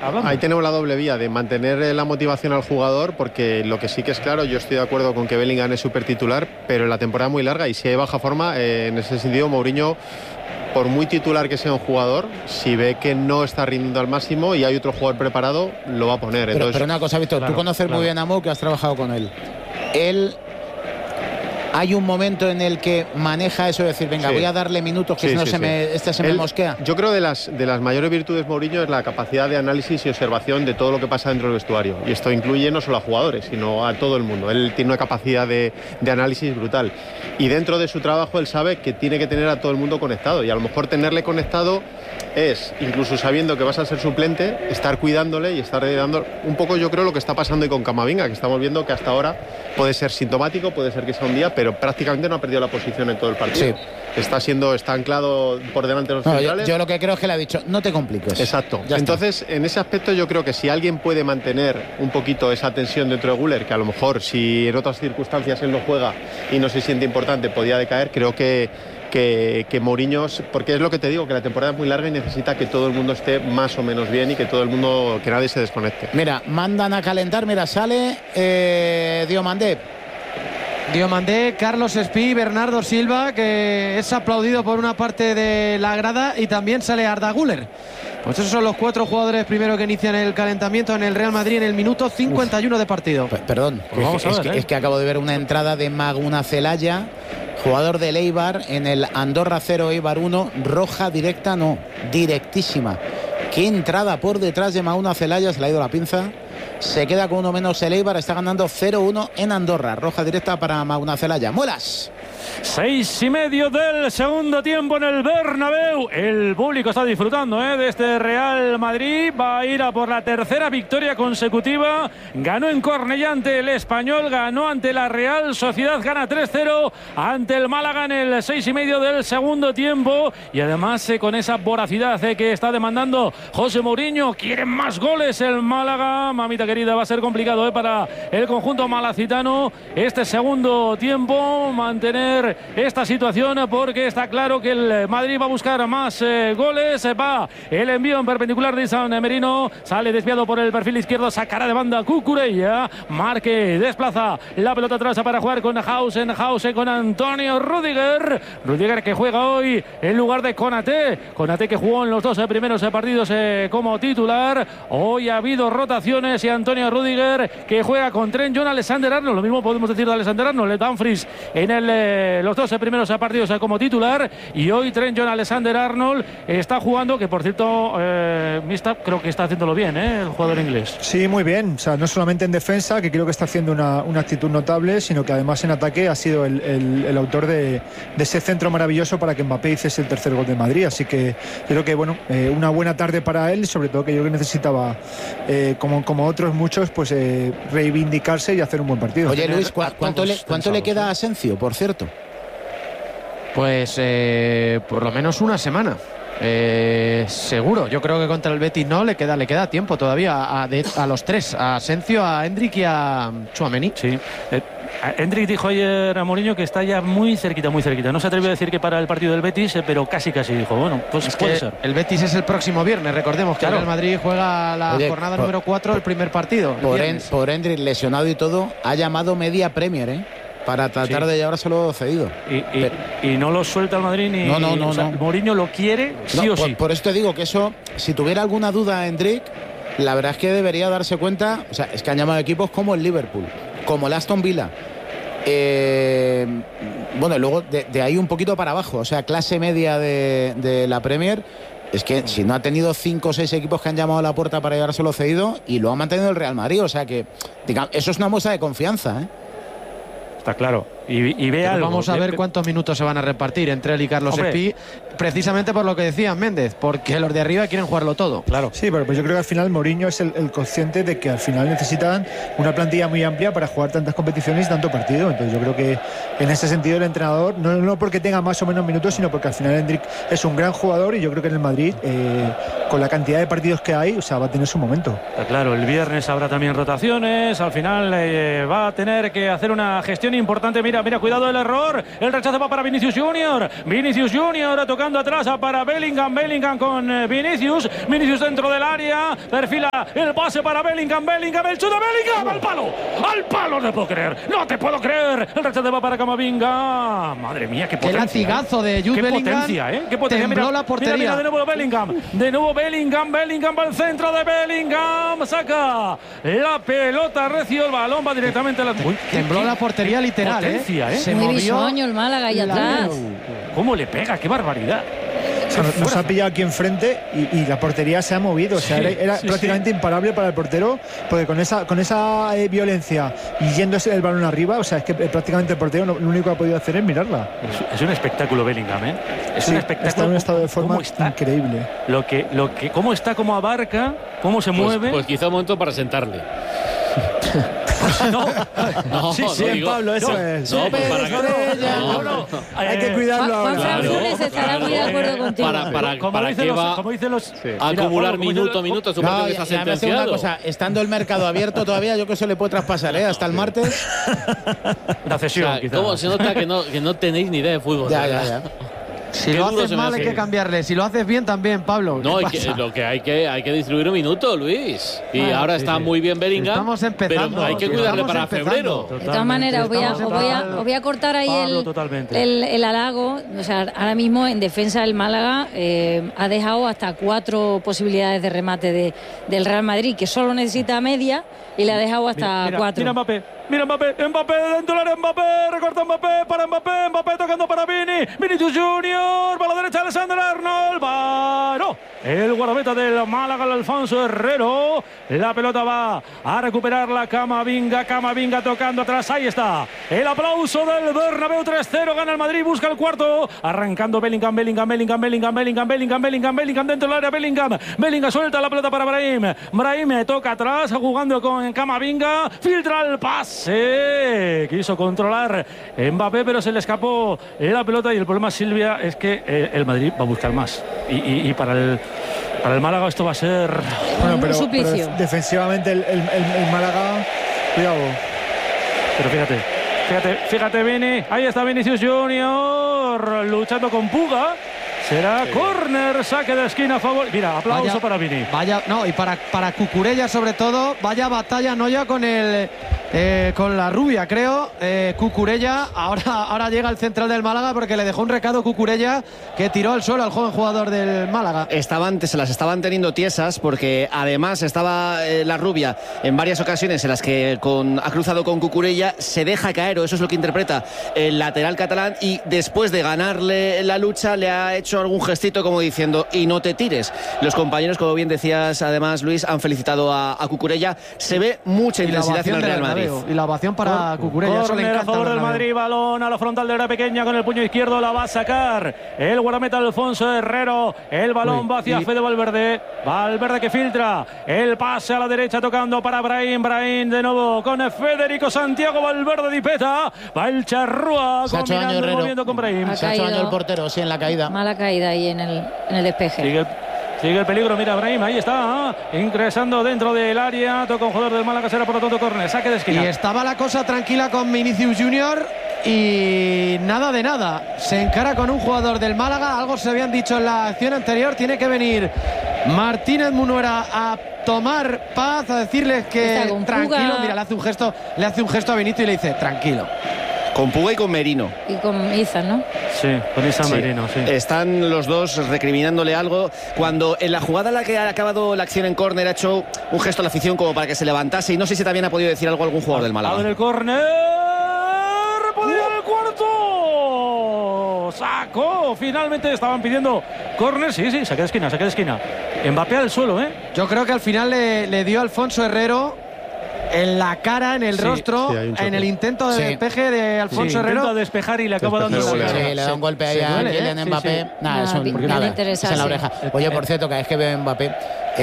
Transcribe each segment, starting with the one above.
hablando. Ahí tenemos la doble vía de mantener la motivación al jugador, porque lo que sí que es claro, yo estoy de acuerdo con que Bellingham es súper titular, pero la temporada es muy larga y si hay baja forma, en ese sentido Mourinho, por muy titular que sea un jugador, si ve que no está rindiendo al máximo y hay otro jugador preparado, lo va a poner. Pero una cosa, Víctor, tú conoces muy bien a Mou, que has trabajado con él. Hay un momento en el que maneja eso de decir, venga, voy a darle minutos, que si no se me mosquea. Yo creo de las mayores virtudes de Mourinho es la capacidad de análisis y observación de todo lo que pasa dentro del vestuario. Y esto incluye no solo a jugadores, sino a todo el mundo. Él tiene una capacidad de análisis brutal. Y dentro de su trabajo él sabe que tiene que tener a todo el mundo conectado. Y a lo mejor tenerle conectado es, incluso sabiendo que vas a ser suplente, estar cuidándole y estar dando un poco, yo creo, lo que está pasando hoy con Camavinga, que estamos viendo que hasta ahora puede ser sintomático, puede ser que sea un día, pero prácticamente no ha perdido la posición en todo el partido. Sí. Está anclado por delante de los centrales. Yo lo que creo es que le ha dicho, no te compliques. Exacto. Entonces, en ese aspecto yo creo que si alguien puede mantener un poquito esa tensión dentro de Güler, que a lo mejor si en otras circunstancias él no juega y no se siente importante, podía decaer, creo que Mourinho, porque es lo que te digo, que la temporada es muy larga y necesita que todo el mundo esté más o menos bien y que todo el mundo, que nadie se desconecte. Mira, mandan a calentar, sale Diomandé, Carlos Espí, Bernardo Silva, que es aplaudido por una parte de la grada, y también sale Arda Güler. Pues esos son los 4 jugadores primero que inician el calentamiento en el Real Madrid en el minuto 51 de partido. Perdón, es que acabo de ver una entrada de Maguna Celaya, jugador del Eibar, en el Andorra 0, Eibar 1, roja directa, no, directísima. Qué entrada por detrás de Maguna Celaya, se le ha ido la pinza. Se queda con uno menos el Eibar, está ganando 0-1 en Andorra. Roja directa para Maguna Celaya. ¡Muelas! 6:30 del segundo tiempo en el Bernabéu. El público está disfrutando de este Real Madrid. Va a ir a por la tercera victoria consecutiva. Ganó en Cornellá ante el Español, ganó ante la Real Sociedad, gana 3-0 ante el Málaga en el 6:30 del segundo tiempo. Y además con esa voracidad que está demandando José Mourinho. Quieren más goles el Málaga. Mamita querida, va a ser complicado para el conjunto malacitano este segundo tiempo mantener esta situación, porque está claro que el Madrid va a buscar más goles. Va el envío en perpendicular de San Merino, sale desviado por el perfil izquierdo, sacará de banda Cucurella. Marque desplaza la pelota atrás para jugar con Hausen con Antonio Rudiger que juega hoy en lugar de Konaté que jugó en los 2 primeros partidos como titular. Hoy ha habido rotaciones y Antonio Rudiger que juega con Trent John Alexander-Arnold. Lo mismo podemos decir de Alexander-Arnold, Dumfries en los 12 primeros partidos como titular, y hoy Trent John Alexander-Arnold está jugando, que por cierto creo que está haciéndolo bien el jugador inglés. Sí, muy bien, o sea, no solamente en defensa, que creo que está haciendo una actitud notable, sino que además en ataque ha sido el autor de ese centro maravilloso para que Mbappé hiciese el tercer gol de Madrid, así que creo que una buena tarde para él, sobre todo que yo creo que necesitaba como otros muchos, pues reivindicarse y hacer un buen partido. Oye Luis, ¿cuánto le queda a Asensio, por cierto? Pues por lo menos una semana. Seguro, yo creo que contra el Betis no, le queda tiempo todavía a los 3, a Asensio, a Hendrik y a Tchouaméni. Sí. Hendrik dijo ayer a Mourinho que está ya muy cerquita. No se atrevió a decir que para el partido del Betis, pero casi dijo, bueno, pues es puede que ser. El Betis es el próximo viernes, recordemos que el Madrid juega la jornada número 4, el primer partido. Por Hendrik, lesionado y todo, ha llamado media Premier, para tratar de llevárselo cedido. Y no lo suelta el Madrid ni... No. Mourinho lo quiere sí o sí. Por eso te digo que eso, si tuviera alguna duda Hendrik, la verdad es que debería darse cuenta. O sea, es que han llamado equipos como el Liverpool, como el Aston Villa. Luego de ahí un poquito para abajo, o sea, clase media de la Premier. Es que si no ha tenido 5 o 6 equipos que han llamado a la puerta para llevárselo cedido, y lo ha mantenido el Real Madrid. O sea que, digamos, eso es una muestra de confianza, Está claro. Y ve algo. Vamos a ver cuántos minutos se van a repartir entre él y Carlos Espí, precisamente por lo que decía Méndez, porque los de arriba quieren jugarlo todo. Claro. Sí, pero pues yo creo que al final Mourinho es el consciente de que al final necesitan una plantilla muy amplia para jugar tantas competiciones y tanto partido. Entonces yo creo que en ese sentido el entrenador, no porque tenga más o menos minutos, sino porque al final Hendrik es un gran jugador, y yo creo que en el Madrid, con la cantidad de partidos que hay, o sea, va a tener su momento. Está claro, el viernes habrá también rotaciones, al final va a tener que hacer una gestión importante. Mira Mira, cuidado del error. El rechazo va para Vinicius Junior. Vinicius Junior tocando atrás para Bellingham. Bellingham con Vinicius. Vinicius dentro del área. Perfila el pase para Bellingham. Bellingham, el chute de Bellingham. ¡Al palo! ¡Al palo! No te puedo creer. No te puedo creer. El rechazo va para Camavinga. Madre mía, qué potencia. Qué latigazo de Jude Bellingham. Qué potencia. Tembló la portería. Mira, de nuevo Bellingham. De nuevo Bellingham. Bellingham va al centro de Bellingham. Saca la pelota. Recio. El balón va directamente a la... Tembló la portería literal. Potencia, Se muy movió. bisoño el Málaga ahí atrás. ¿Cómo le pega? ¡Qué barbaridad! O sea, nos ha pillado aquí enfrente y la portería se ha movido. O sea, era prácticamente imparable para el portero, porque con esa violencia y yéndose el balón arriba, o sea, es que prácticamente el portero lo único que ha podido hacer es mirarla. Es un espectáculo Bellingham, ¿eh? Es un espectáculo. Está en un estado de forma increíble. Cómo está, cómo abarca, cómo se mueve. Pues quizá un momento para sentarle. No, sí, digo, Pablo, eso es. No, pues para hay que cuidarlo Juan ahora. Franfunes estará muy de acuerdo contigo. ¿Para qué va a acumular minuto? Supongo que está sentenciado. Una cosa, estando el mercado abierto todavía, yo creo que se le puede traspasar, hasta el martes. La cesión, o sea, quizá. ¿cómo se nota que no tenéis ni idea de fútbol? Ya. Si lo haces mal hay que cambiarle. Si lo haces bien también, Pablo. No, lo que hay que distribuir un minuto, Luis. Y ahora está muy bien Bellingham. Estamos empezando. Pero hay que cuidarle para febrero. De todas maneras, os voy a cortar ahí el halago. O sea, ahora mismo en defensa del Málaga ha dejado hasta 4 posibilidades de remate del Real Madrid, que solo necesita media, y le ha dejado hasta 4. Mira Mbappé dentro del área, Mbappé, recorta Mbappé, para Mbappé tocando para Vinicius Junior, para la derecha Alexander Arnold, paró el guardameta del Málaga, el Alfonso Herrero, la pelota va a recuperar la Camavinga tocando atrás, ahí está, el aplauso del Bernabéu, 3-0, gana el Madrid, busca el cuarto, arrancando Bellingham dentro del área, Bellingham suelta la pelota para Brahim toca atrás, jugando con Camavinga, filtra el pase, quiso controlar Mbappé, pero se le escapó la pelota, y el problema, Silvia, es que el Madrid va a buscar más, y para el Málaga esto va a ser un suplicio. Pero defensivamente el Málaga, cuidado. Pero fíjate Vini, ahí está Vinicius Junior luchando con Puga. Será córner, saque de esquina a favor. Mira, aplauso para Vini. Y para Cucurella sobre todo, vaya batalla, no ya con con la rubia, creo. Cucurella, ahora llega el central del Málaga, porque le dejó un recado Cucurella, que tiró al suelo al joven jugador del Málaga. Se las estaban teniendo tiesas, porque además estaba la rubia en varias ocasiones en las que ha cruzado con Cucurella, se deja caer, o eso es lo que interpreta el lateral catalán, y después de ganarle la lucha le ha hecho algún gestito como diciendo: y no te tires. Los compañeros, como bien decías además, Luis, han felicitado a Cucurella. Se ve mucha intensidad en el Real Madrid. Y la ovación para Cucurella. Córner a favor del Madrid, balón a la frontal de la pequeña, con el puño izquierdo la va a sacar el guardameta Alfonso Herrero. El balón va hacia Fede Valverde que filtra el pase a la derecha, tocando para Brahim de nuevo con Federico Santiago Valverde Dipeta. Va el charrúa combinando y moviendo con Brahim. Se ha hecho daño el portero, sí, en la caída. Mala caída ahí en el despeje. Sigue el peligro, mira Brahim, ahí está, ingresando dentro del área, toca un jugador del Málaga, será por lo tanto córner, saque de esquina. Y estaba la cosa tranquila con Vinicius Junior y nada de nada. Se encara con un jugador del Málaga, algo se habían dicho en la acción anterior, tiene que venir Martínez Munuera a tomar paz, a decirles que tranquilo. Mira, le hace un gesto a Vinicius y le dice: tranquilo. Con Puga y con Merino. Y con Izan, ¿no? Sí, con Izan Merino, sí. Están los dos recriminándole algo. Cuando en la jugada en la que ha acabado la acción en córner ha hecho un gesto a la afición como para que se levantase, y no sé si también ha podido decir algo algún jugador del Málaga. Abre el córner, podía el cuarto. Sacó, finalmente estaban pidiendo córner, sí, saque de esquina. Mbappé al suelo, Yo creo que al final le dio Alfonso Herrero en la cara, en el rostro, en el intento de despeje de Alfonso Herrero. Intenta despejar y le acaba dando le da un golpe ahí a Kylian Mbappé. Es en la oreja. Oye, por cierto, cada vez que veo a Mbappé,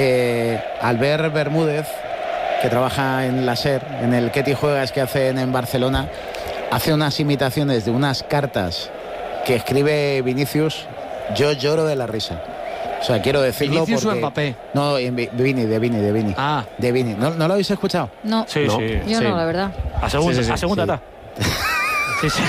Albert Bermúdez, que trabaja en la SER, en el Ketty Juegas que hacen en Barcelona, hace unas imitaciones de unas cartas que escribe Vinicius. Yo lloro de la risa. O sea, quiero decirlo. ¿Vinicius porque... o Mbappé? No, de Vini. Ah. De Vini. ¿No lo habéis escuchado? No. Sí. Yo no, la verdad. A segunda está. Sí.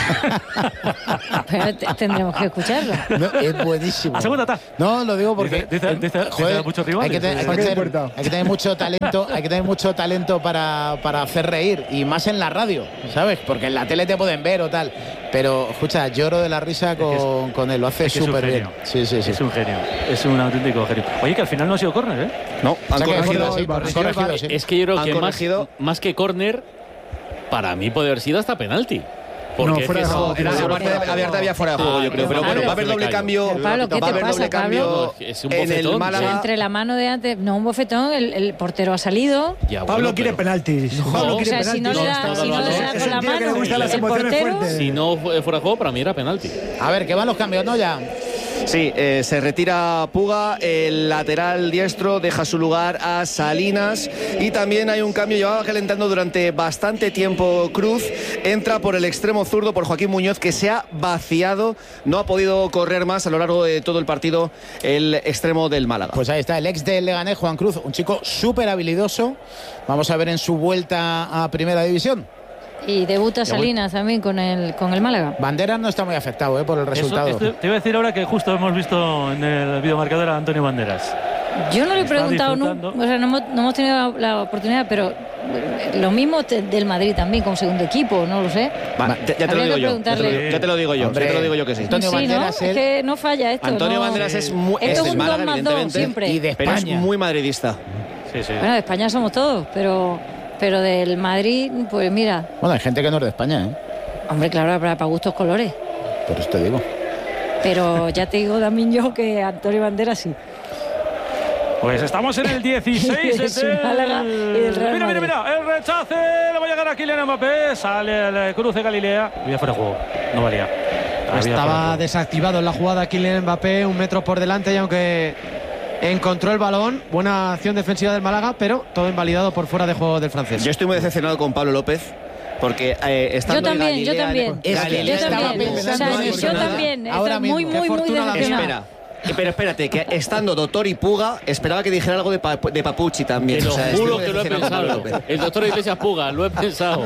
Pero tendremos que escucharlo. No, es buenísimo. A segunda está. No, lo digo porque dice muchos rivales. Hay que tener mucho talento, hay que tener mucho talento para hacer reír, y más en la radio, ¿sabes? Porque en la tele te pueden ver o tal. Pero escucha, lloro de la risa con él, lo hace súper bien. Sí. Es un genio, es un auténtico genio. Oye, que al final no ha sido córner, ¿eh? No, han corregido. Sí. Es que yo creo que más que córner, para mí puede haber sido hasta penalti. Porque fuera de juego. Había fuera de juego, yo creo. Pero bueno, va a haber doble cambio. Pablo, ¿qué te pasa, Pablo? Es un en el bofetón. Málaga. Entre la mano de antes, no un bofetón, el portero ha salido. Ya, Pablo bueno, quiere penaltis. Pablo quiere o sea, si no le da con la mano, las el emociones portero. fuertes. Si no fuera de juego, para mí era penalti. A ver, que van los cambios, ¿no? Ya. Sí, se retira Puga, el lateral diestro, deja su lugar a Salinas, y también hay un cambio, llevaba calentando durante bastante tiempo Cruz, entra por el extremo zurdo por Joaquín Muñoz, que se ha vaciado, no ha podido correr más a lo largo de todo el partido el extremo del Málaga. Pues ahí está, el ex del Leganés, Juan Cruz, un chico súper habilidoso. Vamos a ver en su vuelta a Primera División. Y debuta Salinas también con el Málaga. Banderas no está muy afectado por el resultado. Te iba a decir ahora que justo hemos visto en el videomarcador a Antonio Banderas. Yo no le he preguntado nunca, o sea, no hemos tenido la oportunidad, pero lo mismo del Madrid también con segundo equipo, no lo sé. Ya te lo digo yo. Ya te lo digo yo. Hombre, ya te lo digo yo que sí. Antonio Banderas, ¿no? Es que no falla esto. Antonio no. Banderas es muy Esto es un Málaga, 2+2 siempre. Y de España. pero es muy madridista. Sí. Bueno, de España somos todos, pero del Madrid, pues mira. Bueno, hay gente que no es de España, ¿eh? Hombre, claro, para gustos colores. Por eso te digo. Pero ya te digo también yo que Antonio Banderas sí. Pues estamos en el 16 del Málaga y del Real Madrid. Mira, el rechace le va a llegar a Kylian Mbappé, sale el cruce Galilea, había fuera de juego, no valía. Estaba desactivado en la jugada Kylian Mbappé, 1 metro por delante, y aunque encontró el balón, buena acción defensiva del Málaga, pero todo invalidado por fuera de juego del francés. Yo estoy muy decepcionado con Pablo López, porque estando yo también. Yo también. Ahora mismo. Muy decepcionado. Pero espérate, que estando Doctor y Puga, esperaba que dijera algo de Papucci también. Te lo juro que lo he pensado. El doctor Iglesias Puga, lo he pensado.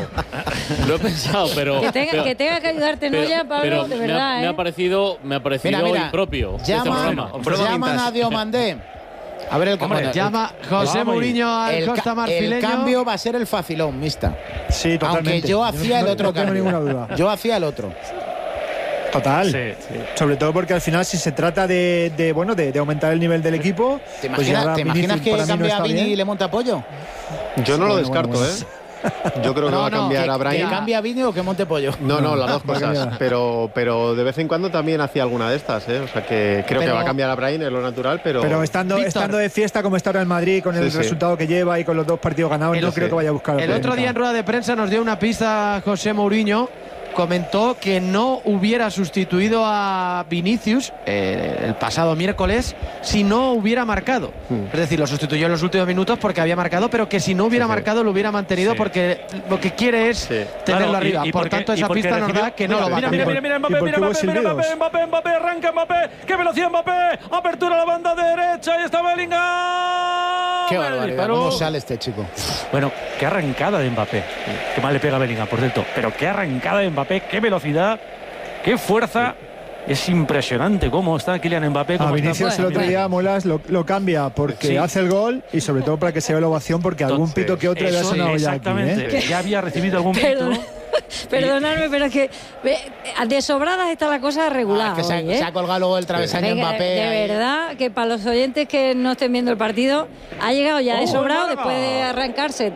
Pero que tenga que ayudarte, no ya, Pablo, de verdad. Me ha parecido mira, impropio. Llaman a Diomandé. A ver, llama José Mourinho al Costa Marfileño. El cambio va a ser el facilón, mixta. Sí, totalmente. Aunque yo hacía el otro cambio. No tengo ninguna duda. Yo hacía el otro. Total. Sí. Sobre todo porque al final, si se trata de aumentar el nivel del equipo. ¿Te imaginas que cambia a Vini y le monta pollo? Yo no lo descarto, ¿eh? Yo creo que va a cambiar a Brahim. ¿Que cambia a Vini o que monte pollo? No, las dos cosas. Pero de vez en cuando también hacía alguna de estas, ¿eh? O sea que creo que va a cambiar a Brahim, es lo natural, pero estando de fiesta como está ahora el Madrid, con el resultado que lleva y con los 2 partidos ganados, no creo que vaya a buscar. El otro día en rueda de prensa nos dio una pista José Mourinho. Comentó que no hubiera sustituido a Vinicius el pasado miércoles si no hubiera marcado. Es decir, lo sustituyó en los últimos minutos porque había marcado, pero que si no hubiera marcado lo hubiera mantenido porque lo que quiere es tenerlo arriba. Por tanto, esa pista nos da que no lo va a cambiar. Mira, Mbappé, arranca Mbappé, qué velocidad Mbappé, apertura a la banda derecha y está Bellingham. Qué barbaridad, cómo sale este chico. Bueno, qué arrancada de Mbappé. Qué mal le pega a Bellingham, por cierto, pero qué arrancada de Mbappé, qué velocidad, qué fuerza. Es impresionante cómo está Kylian Mbappé. A Vinicius el otro día Molas lo cambia porque hace el gol y sobre todo para que se vea la ovación, porque algún pito que otro le ha sonado ya aquí. Exactamente, ya había recibido algún pito. Perdonadme, pero es que de sobradas está la cosa regular. Es que se ha colgado luego el travesaño Mbappé. De verdad que para los oyentes que no estén viendo el partido, ha llegado ya de sobrado después de arrancarse,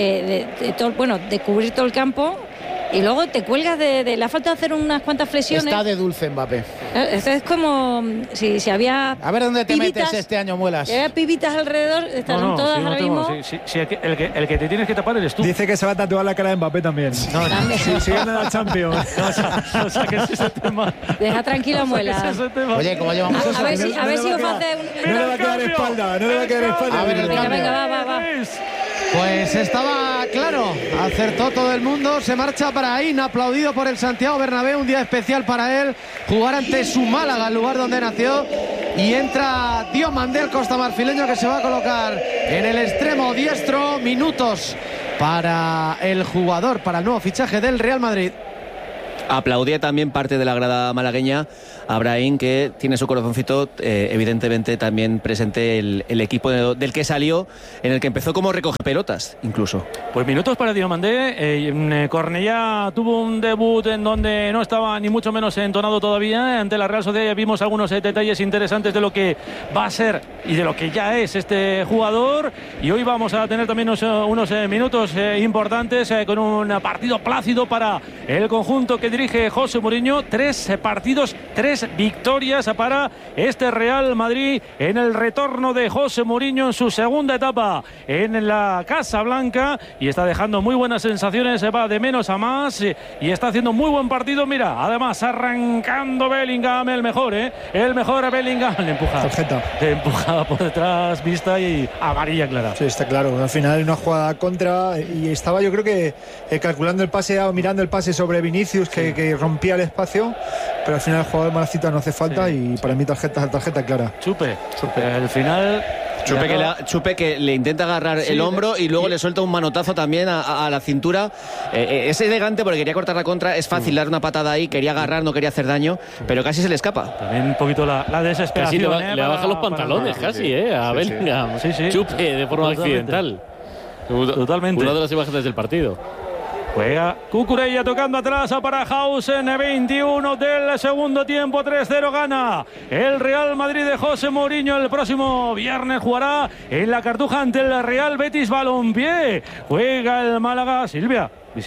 de cubrir todo el campo. Y luego te cuelgas de la falta de hacer unas cuantas flexiones. Está de dulce Mbappé. Esto es como si había. A ver dónde te metes este año, Muelas. Si había pibitas alrededor, estarán todas ahora mismo. El que te tienes que tapar eres tú. Dice que se va a tatuar la cara de Mbappé también. Si gana la Champions. O sea, que ese tema. Deja tranquilo, Muelas. Oye, ¿cómo llevamos eso? A ver si os hace No le va a quedar espalda. A ver, venga, va. Pues estaba claro, acertó todo el mundo, se marcha para ahí, aplaudido por el Santiago Bernabéu, un día especial para él, jugar ante su Málaga, el lugar donde nació, y entra Diomandé, el costamarfileño, que se va a colocar en el extremo diestro. Minutos para el jugador, para el nuevo fichaje del Real Madrid. Aplaudía también parte de la grada malagueña a Brahim, que tiene su corazoncito evidentemente también presente el equipo del que salió, en el que empezó como recoge pelotas incluso. Pues minutos para Diomandé. Cornellá tuvo un debut en donde no estaba ni mucho menos entonado todavía. Ante la Real Sociedad vimos algunos detalles interesantes de lo que va a ser y de lo que ya es este jugador, y hoy vamos a tener también unos minutos importantes con un partido plácido para el conjunto que dirige José Mourinho. 3 partidos, 3 victorias para este Real Madrid en el retorno de José Mourinho en su segunda etapa en la Casa Blanca, y está dejando muy buenas sensaciones, va de menos a más y está haciendo muy buen partido. Mira, además arrancando Bellingham, el mejor Bellingham, le empujaba por detrás, vista y amarilla clara. Sí, está claro, al final una jugada contra, y estaba yo creo que calculando el pase, mirando el pase sobre Vinicius, que rompía el espacio, pero al final el jugador Malacita no hace falta, y para mí tarjeta clara. Chupe. Al final Chupe que le intenta agarrar el hombro y luego le suelta un manotazo también a la cintura. Es elegante porque quería cortar la contra, es fácil dar una patada ahí, quería agarrar, no quería hacer daño, pero casi se le escapa. También un poquito la desesperación. Casi le baja los pantalones a Bellingham. Chupe de forma accidental. Totalmente. Una de las imágenes del partido. Juega Cucurella tocando atrás para Hausen, 21 del segundo tiempo, 3-0 gana el Real Madrid de José Mourinho. El próximo viernes jugará en la Cartuja ante el Real Betis Balompié. Juega el Málaga. Silvia,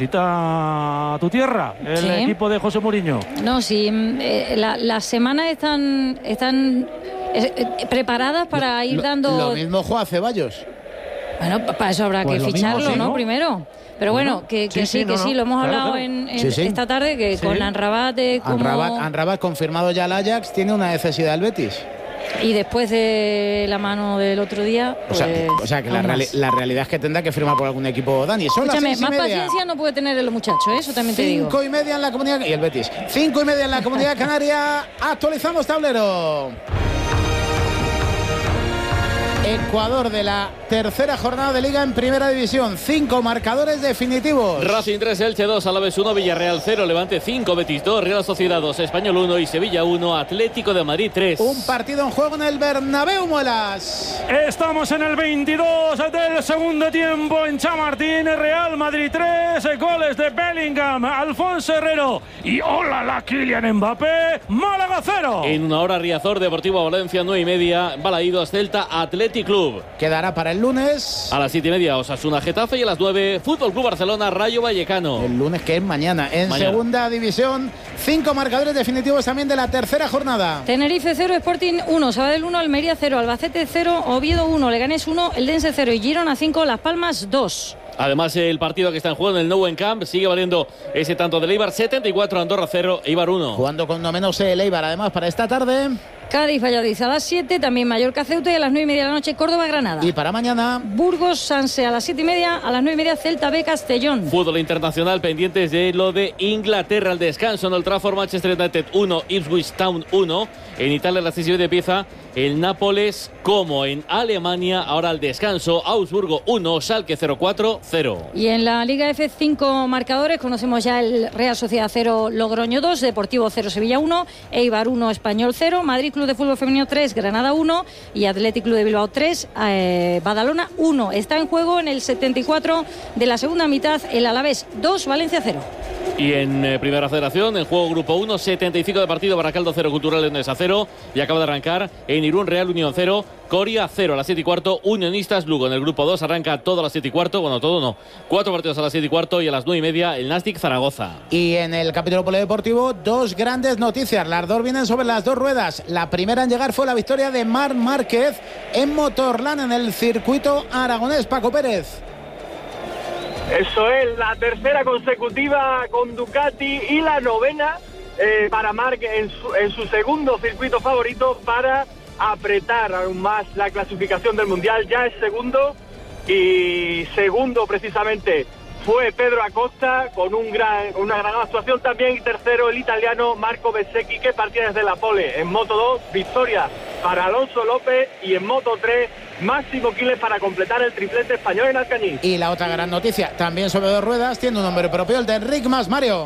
visita tu tierra, el equipo de José Mourinho. No, sí, las semanas están preparadas para ir dando... Lo mismo juega Ceballos. Bueno, para eso habrá que ficharlo, ¿no? Primero. Pero bueno, que sí, lo hemos hablado en esta tarde, que con Anrabat Anrabat confirmado ya al Ajax, tiene una necesidad del Betis. Y después de la mano del otro día, pues, o sea que la realidad es que tendrá que firmar por algún equipo, Dani. Son Escúchame, las 6:30. Más paciencia no puede tener el muchacho, eso también te digo. 5:30 en la Comunidad, y el Betis 5:30 en la Comunidad Canaria. Actualizamos tablero. Ecuador de la tercera jornada de Liga en Primera División. 5 marcadores definitivos. Racing 3, Elche 2, Alavés 1, Villarreal 0, Levante 5, Betis 2, Real Sociedad 2, Español 1 y Sevilla 1, Atlético de Madrid 3. Un partido en juego en el Bernabéu, Muelas. Estamos en el 22 del segundo tiempo en Chamartín. Real Madrid 3, goles de Bellingham, Alfonso Herrero y la Kylian Mbappé. Málaga 0. En una hora, Riazor, Deportivo Valencia 9:30, Balaídos, Celta, Atlético Club. Quedará para el lunes. A las 7:30, Osasuna Getafe, y a las 9, Fútbol Club Barcelona, Rayo Vallecano. El lunes, que es mañana. Segunda división, 5 marcadores definitivos también de la tercera jornada. Tenerife 0, Sporting 1, Sabadell 1, Almería 0, Albacete 0, Oviedo 1, Leganés 1, Eldense 0 y Girona 5, Las Palmas 2. Además, el partido que está en juego en el Nou Camp sigue valiendo ese tanto del Eibar, 74, Andorra 0, Eibar 1. Jugando con no menos el Eibar, además, para esta tarde. Cádiz Valladolid a las 7, también Mallorca Ceuta, y a las 9:30 de la noche Córdoba Granada. Y para mañana, Burgos Sanse a las 7:30, a las 9:30 Celta B Castellón. Fútbol internacional, pendientes de lo de Inglaterra al descanso en el Trafford. Manchester United 1, Ipswich Town 1. En Italia la decisión de pieza el Nápoles, como en Alemania. Ahora al descanso, Augsburgo 1, Schalke 0-4-0. Y en la Liga F, 5 marcadores. Conocemos ya el Real Sociedad 0, Logroño 2, Deportivo 0, Sevilla 1, Eibar 1, Español 0, Madrid Club de Fútbol Femenino 3, Granada 1 y Athletic Club de Bilbao 3, Badalona 1. Está en juego en el 74 de la segunda mitad el Alavés 2, Valencia 0. Y en Primera Federación, en juego Grupo 1, 75 de partido, Baracaldo 0, Cultural Leonesa 0. Y acaba de arrancar en Irún, Real Unión 0, Coria 0 a las 7:15, Unionistas Lugo. En el Grupo 2 arranca todo a las 7:15, bueno, todo no, 4 partidos a las 7:15, y a las 9:30 el Nastic Zaragoza. Y en el capítulo polideportivo, 2 grandes noticias. Las dos vienen sobre las 2 ruedas. La primera en llegar fue la victoria de Marc Márquez en Motorland en el circuito aragonés. Paco Pérez. Eso es, la tercera consecutiva con Ducati y la novena para Marc en su segundo circuito favorito, para apretar aún más la clasificación del Mundial. Ya es segundo, y segundo precisamente fue Pedro Acosta con una gran actuación también, y tercero el italiano Marco Bezzecchi, que partía desde la pole. En Moto 2, victoria para Alonso López, y en Moto 3 Máximo Quiles para completar el triplete español en Alcañiz. Y la otra gran noticia, también sobre 2 ruedas, tiene un nombre propio, el de Enric Mas, Mario.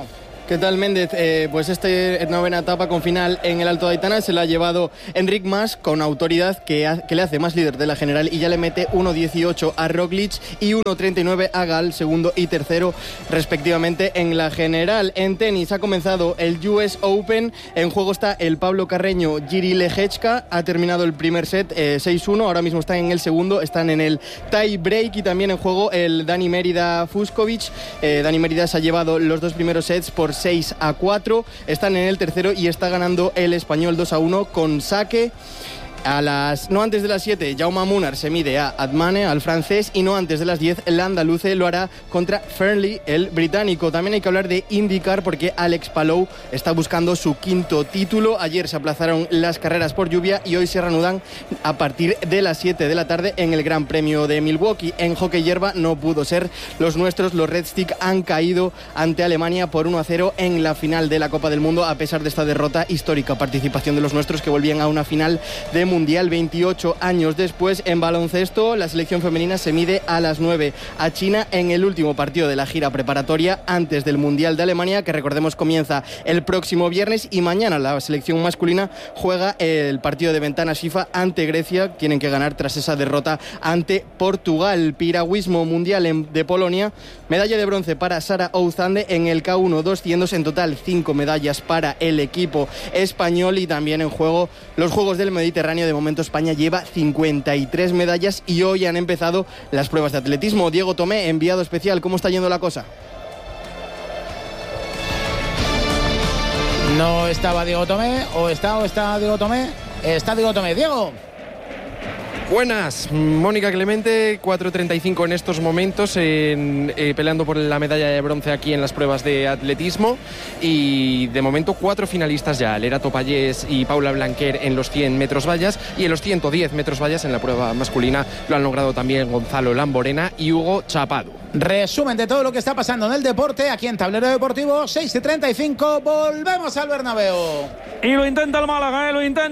¿Qué tal, Méndez? Pues esta novena etapa con final en el Alto de Aitana se la ha llevado Enric Mas con autoridad que le hace más líder de la general y ya le mete 1.18 a Roglic y 1.39 a Gal, segundo y tercero respectivamente en la general. En tenis ha comenzado el US Open, en juego está el Pablo Carreño Jiří Lehečka, ha terminado el primer set 6-1, ahora mismo están en el segundo, están en el tie break y también en juego el Dani Mérida Fucsovic. Dani Mérida se ha llevado los dos primeros sets por 6-4, están en el tercero y está ganando el español 2-1 con saque. No antes de las 7, Jaume Munar se mide a Admane, al francés, y no antes de las 10, el andaluce lo hará contra Fernley, el británico. También hay que hablar de IndyCar porque Alex Palou está buscando su quinto título. Ayer se aplazaron las carreras por lluvia y hoy se reanudan a partir de las 7 de la tarde en el Gran Premio de Milwaukee. En hockey hierba no pudo ser los nuestros, los Red Stick han caído ante Alemania por 1-0 en la final de la Copa del Mundo, a pesar de esta derrota histórica. Participación de los nuestros que volvían a una final de Mundial 28 años después. En baloncesto, la selección femenina se mide a las 9 a China en el último partido de la gira preparatoria antes del Mundial de Alemania, que recordemos comienza el próximo viernes, y mañana la selección masculina juega el partido de ventanas FIFA ante Grecia. Tienen que ganar tras esa derrota ante Portugal. Piragüismo mundial de Polonia, medalla de bronce para Sara Ouzande en el K1 200, en total 5 medallas para el equipo español. Y también en juego los Juegos del Mediterráneo. De momento España lleva 53 medallas y hoy han empezado las pruebas de atletismo. Diego Tomé, enviado especial, ¿cómo está yendo la cosa? No estaba Diego Tomé, o está Diego Tomé. Está Diego Tomé. Diego. Buenas, Mónica Clemente, 4.35 en estos momentos, peleando por la medalla de bronce aquí en las pruebas de atletismo, y de momento 4 finalistas ya, Lera Topallés y Paula Blanquer en los 100 metros vallas, y en los 110 metros vallas en la prueba masculina lo han logrado también Gonzalo Lamborena y Hugo Chapado. Resumen de todo lo que está pasando en el deporte aquí en Tablero Deportivo, 6:35, volvemos al Bernabéu. Y lo intenta el Málaga,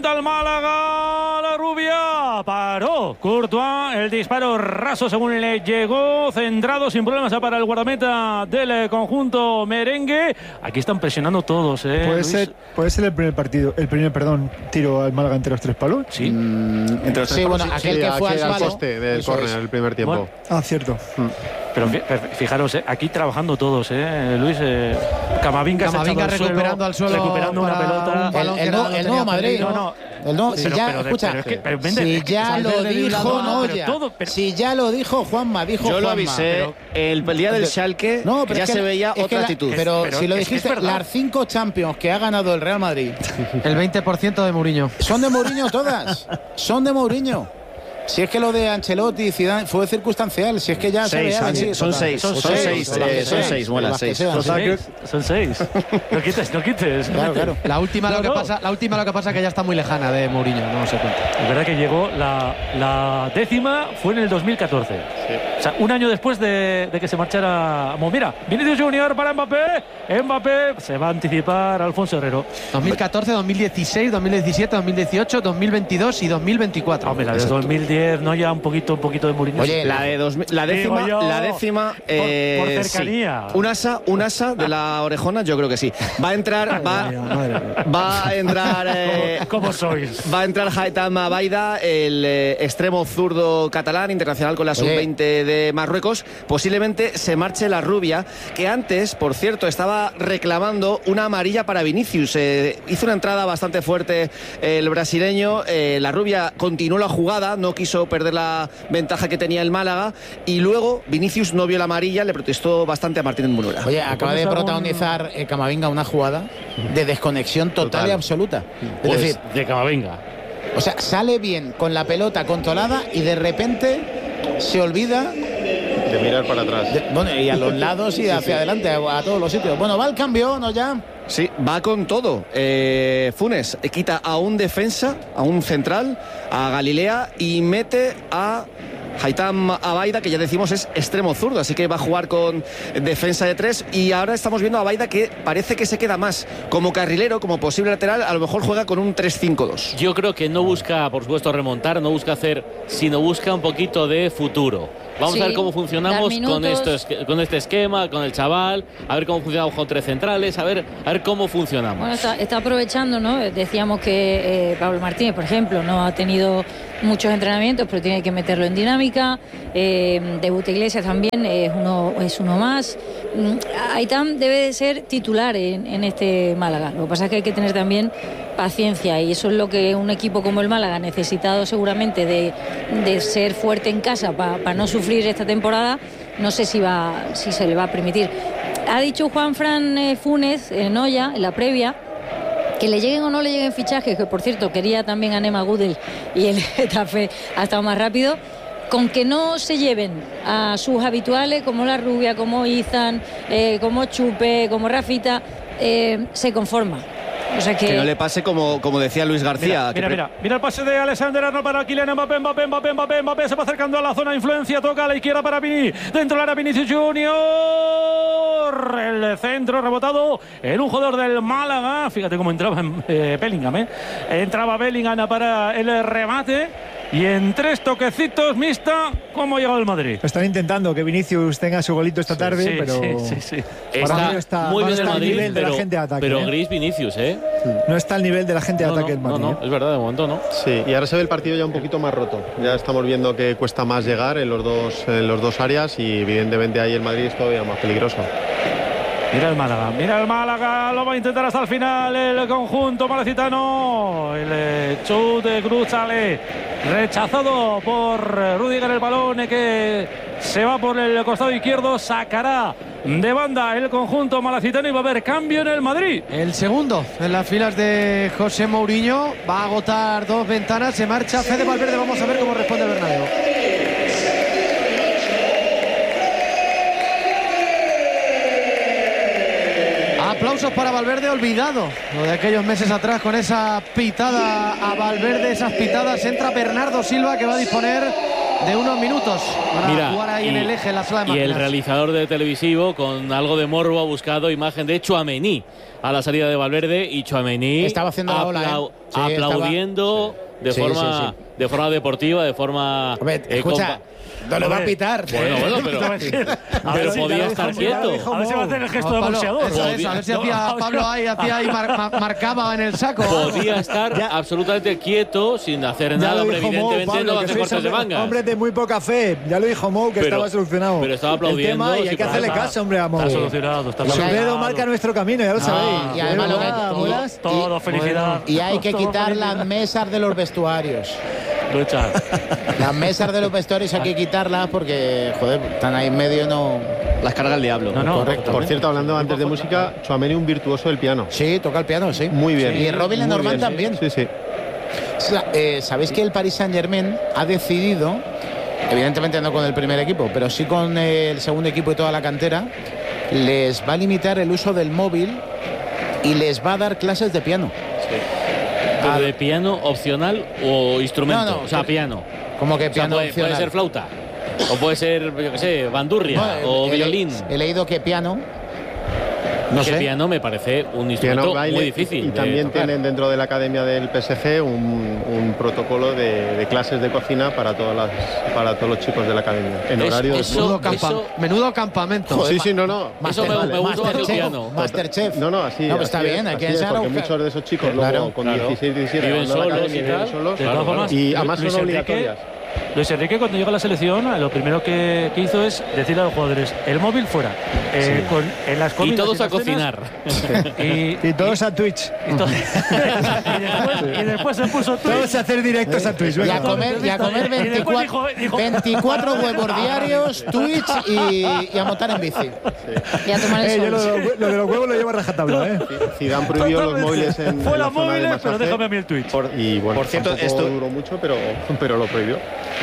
la rubia, paró Courtois, el disparo raso según le llegó, centrado sin problemas para el guardameta del conjunto merengue. Aquí están presionando todos, Puede ser el primer tiro al Málaga entre los 3 palos. Sí, entre los 3 palos, bueno, aquel que fue al poste del córner el primer tiempo. Bueno. Cierto. Pero fijaros, aquí trabajando todos, Luis. Camavinga recuperando al suelo, recuperando una pelota. El nuevo Madrid. Si ya lo dijo Noya, si ya lo dijo Juanma, Yo lo avisé el día del Schalke, ya se veía otra actitud. Pero si lo dijiste, las 5 Champions que ha ganado el Real Madrid, el 20% de Mourinho. Son de Mourinho todas. Son de Mourinho. Si es que lo de Ancelotti y Zidane fue circunstancial, si es que ya son seis, mola, 6. Son 6. No quites. Claro. La última lo que pasa que ya está muy lejana de Mourinho, no se cuenta. Es verdad que llegó la 10ª fue en el 2014. Sí. O sea, un año después de que se marchara. Mira, Vinicius Junior para Mbappé se va a anticipar Alfonso Herrero. 2014, 2016, 2017, 2018, 2022 y 2024. Hombre, la de 2010 no, ya un poquito de Mourinho. Oye, la décima por cercanía. Sí. Un asa de la orejona, yo creo que sí. Va a entrar ¿Cómo sois? Va a entrar Haitham Abaida, el extremo zurdo catalán, internacional con la sub-20 de Marruecos. Posiblemente se marche la rubia, que antes, por cierto, estaba reclamando una amarilla para Vinicius. Hizo una entrada bastante fuerte el brasileño. La rubia continuó la jugada, no quiso perder la ventaja que tenía el Málaga, y luego Vinicius no vio la amarilla, le protestó bastante a Martínez Munuera. Oye, acaba de protagonizar Camavinga una jugada de desconexión total y absoluta. Es decir, de Camavinga. O sea, sale bien con la pelota controlada y de repente se olvida de mirar para atrás. Y a los lados y hacia adelante, a todos los sitios. Bueno, va el cambio, ¿no? Ya. Sí, va con todo. Funes quita a un defensa, a un central, a Galilea, y mete a Haitham Abaida, que ya decimos es extremo zurdo, así que va a jugar con defensa de 3. Y ahora estamos viendo a Abaida que parece que se queda más como carrilero, como posible lateral. A lo mejor juega con un 3-5-2. Yo creo que no busca, por supuesto, remontar, no busca hacer, sino busca un poquito de futuro. Vamos a ver cómo funcionamos con este esquema, con el chaval, a ver cómo funcionamos con 3 centrales, a ver cómo funcionamos. Bueno, está aprovechando, ¿no? Decíamos que Pablo Martínez, por ejemplo, no ha tenido muchos entrenamientos, pero tiene que meterlo en dinámica. Debuta Iglesias también, es uno más. Aitán debe de ser titular en este Málaga. Lo que pasa es que hay que tener también paciencia, y eso es lo que un equipo como el Málaga ha necesitado seguramente de ser fuerte en casa para no sufrir esta temporada. No sé si se le va a permitir. Ha dicho Juanfran Funes en Olla, en la previa, que le lleguen o no le lleguen fichajes, que por cierto quería también a Nema Gudel y el Getafe ha estado más rápido, con que no se lleven a sus habituales como La Rubia, como Izan, como Chupe, como Rafita, se conforma. O sea que no le pase como decía Luis García. Mira el pase de Alexander Arnold para Kylian Mbappé. Mbappé se va acercando a la zona de influencia, toca a la izquierda para Vini, dentro del área Vinicius Junior, el centro rebotado en un jugador del Málaga. Fíjate cómo entraba Bellingham, entraba Bellingham para el remate. Y en 3 toquecitos, Mista, ¿cómo ha llegado el Madrid? Están intentando que Vinicius tenga su golito esta tarde, pero sí. Está muy bien el al Madrid, nivel de la gente de ataque. Pero gris Vinicius, No está al nivel de la gente de ataque del Madrid. No, es verdad, de momento no. Sí, y ahora se ve el partido ya un poquito más roto. Ya estamos viendo que cuesta más llegar en los dos áreas, y evidentemente ahí el Madrid es todavía más peligroso. Mira el Málaga, lo va a intentar hasta el final el conjunto malacitano. El chut de Cruz sale rechazado por Rüdiger, el balón que se va por el costado izquierdo, sacará de banda el conjunto malacitano y va a haber cambio en el Madrid. El segundo en las filas de José Mourinho, va a agotar 2 ventanas, se marcha Fede Valverde, vamos a ver cómo responde el Bernabéu. Aplausos para Valverde, olvidado lo de aquellos meses atrás con esa pitada a Valverde, esas pitadas. Entra Bernardo Silva, que va a disponer de unos minutos para jugar ahí en el eje, en la sala de máquinas. Y el realizador de televisivo, con algo de morbo, ha buscado imagen de Tchouaméni a la salida de Valverde, y Tchouaméni estaba haciendo la ola, aplaudiendo de forma deportiva, de forma... Escucha, no le va a pitar. Bueno, pero podía estar quieto. A ver si va a hacer el gesto de boxeador. A ver si hacía Pablo ahí marcaba en el saco. Podía estar absolutamente quieto, sin hacer nada, pero evidentemente no hace cortes de manga. Hombre de muy poca fe. Ya lo dijo Mou, que estaba solucionado. Pero estaba aplaudiendo. El tema, y hay que hacerle caso, hombre, a Mou. Está solucionado. Su dedo marca nuestro camino, ya lo sabéis. Y además todo felicidad. Y hay que quitar las mesas de los vestuarios. Lucha. Las mesas de los vestuarios hay que quitarlas porque, joder, están ahí en medio, no... Las carga el diablo. Correcto. Por cierto, hablando antes de música, Tchouaméni un virtuoso del piano. Sí, toca el piano, sí. Muy bien. Y Robin Lenormand también. Sí. ¿Sabéis que el Paris Saint-Germain ha decidido, evidentemente no con el primer equipo, pero sí con el segundo equipo y toda la cantera, les va a limitar el uso del móvil y les va a dar clases de piano? Sí. ¿Pero de piano opcional o instrumento? No, o sea, piano. ¿Cómo que piano opcional? Puede ser flauta, o puede ser, yo qué sé, bandurria, o violín. He leído que piano... No sé. Piano me parece un instrumento muy difícil. Y también tienen dentro de la academia del PSG un protocolo de clases de cocina para todos los chicos de la academia. En horario menudo campamento. Joder, sí, no. Eso me gusta el piano. Masterchef. No, así. No, está bien, hay que enseñar. Porque muchos de esos chicos luego con 16, 17 viven solos y además son obligatorias. Luis Enrique, cuando llega a la selección, lo primero que hizo es decirle a los jugadores: el móvil fuera, en las comidas, y todos a cocinar, y todos a Twitch, y después se puso Twitch, todos a hacer directos a Twitch, y a comer 24 huevos diarios, Twitch y a montar en bici, y a tomar el sol. Lo de los huevos lo lleva rajatabla. Zidane prohibió los móviles en fue la zona de masaje, pero déjame a mí el Twitch. Y bueno, por cierto, esto duró mucho, pero lo prohibió.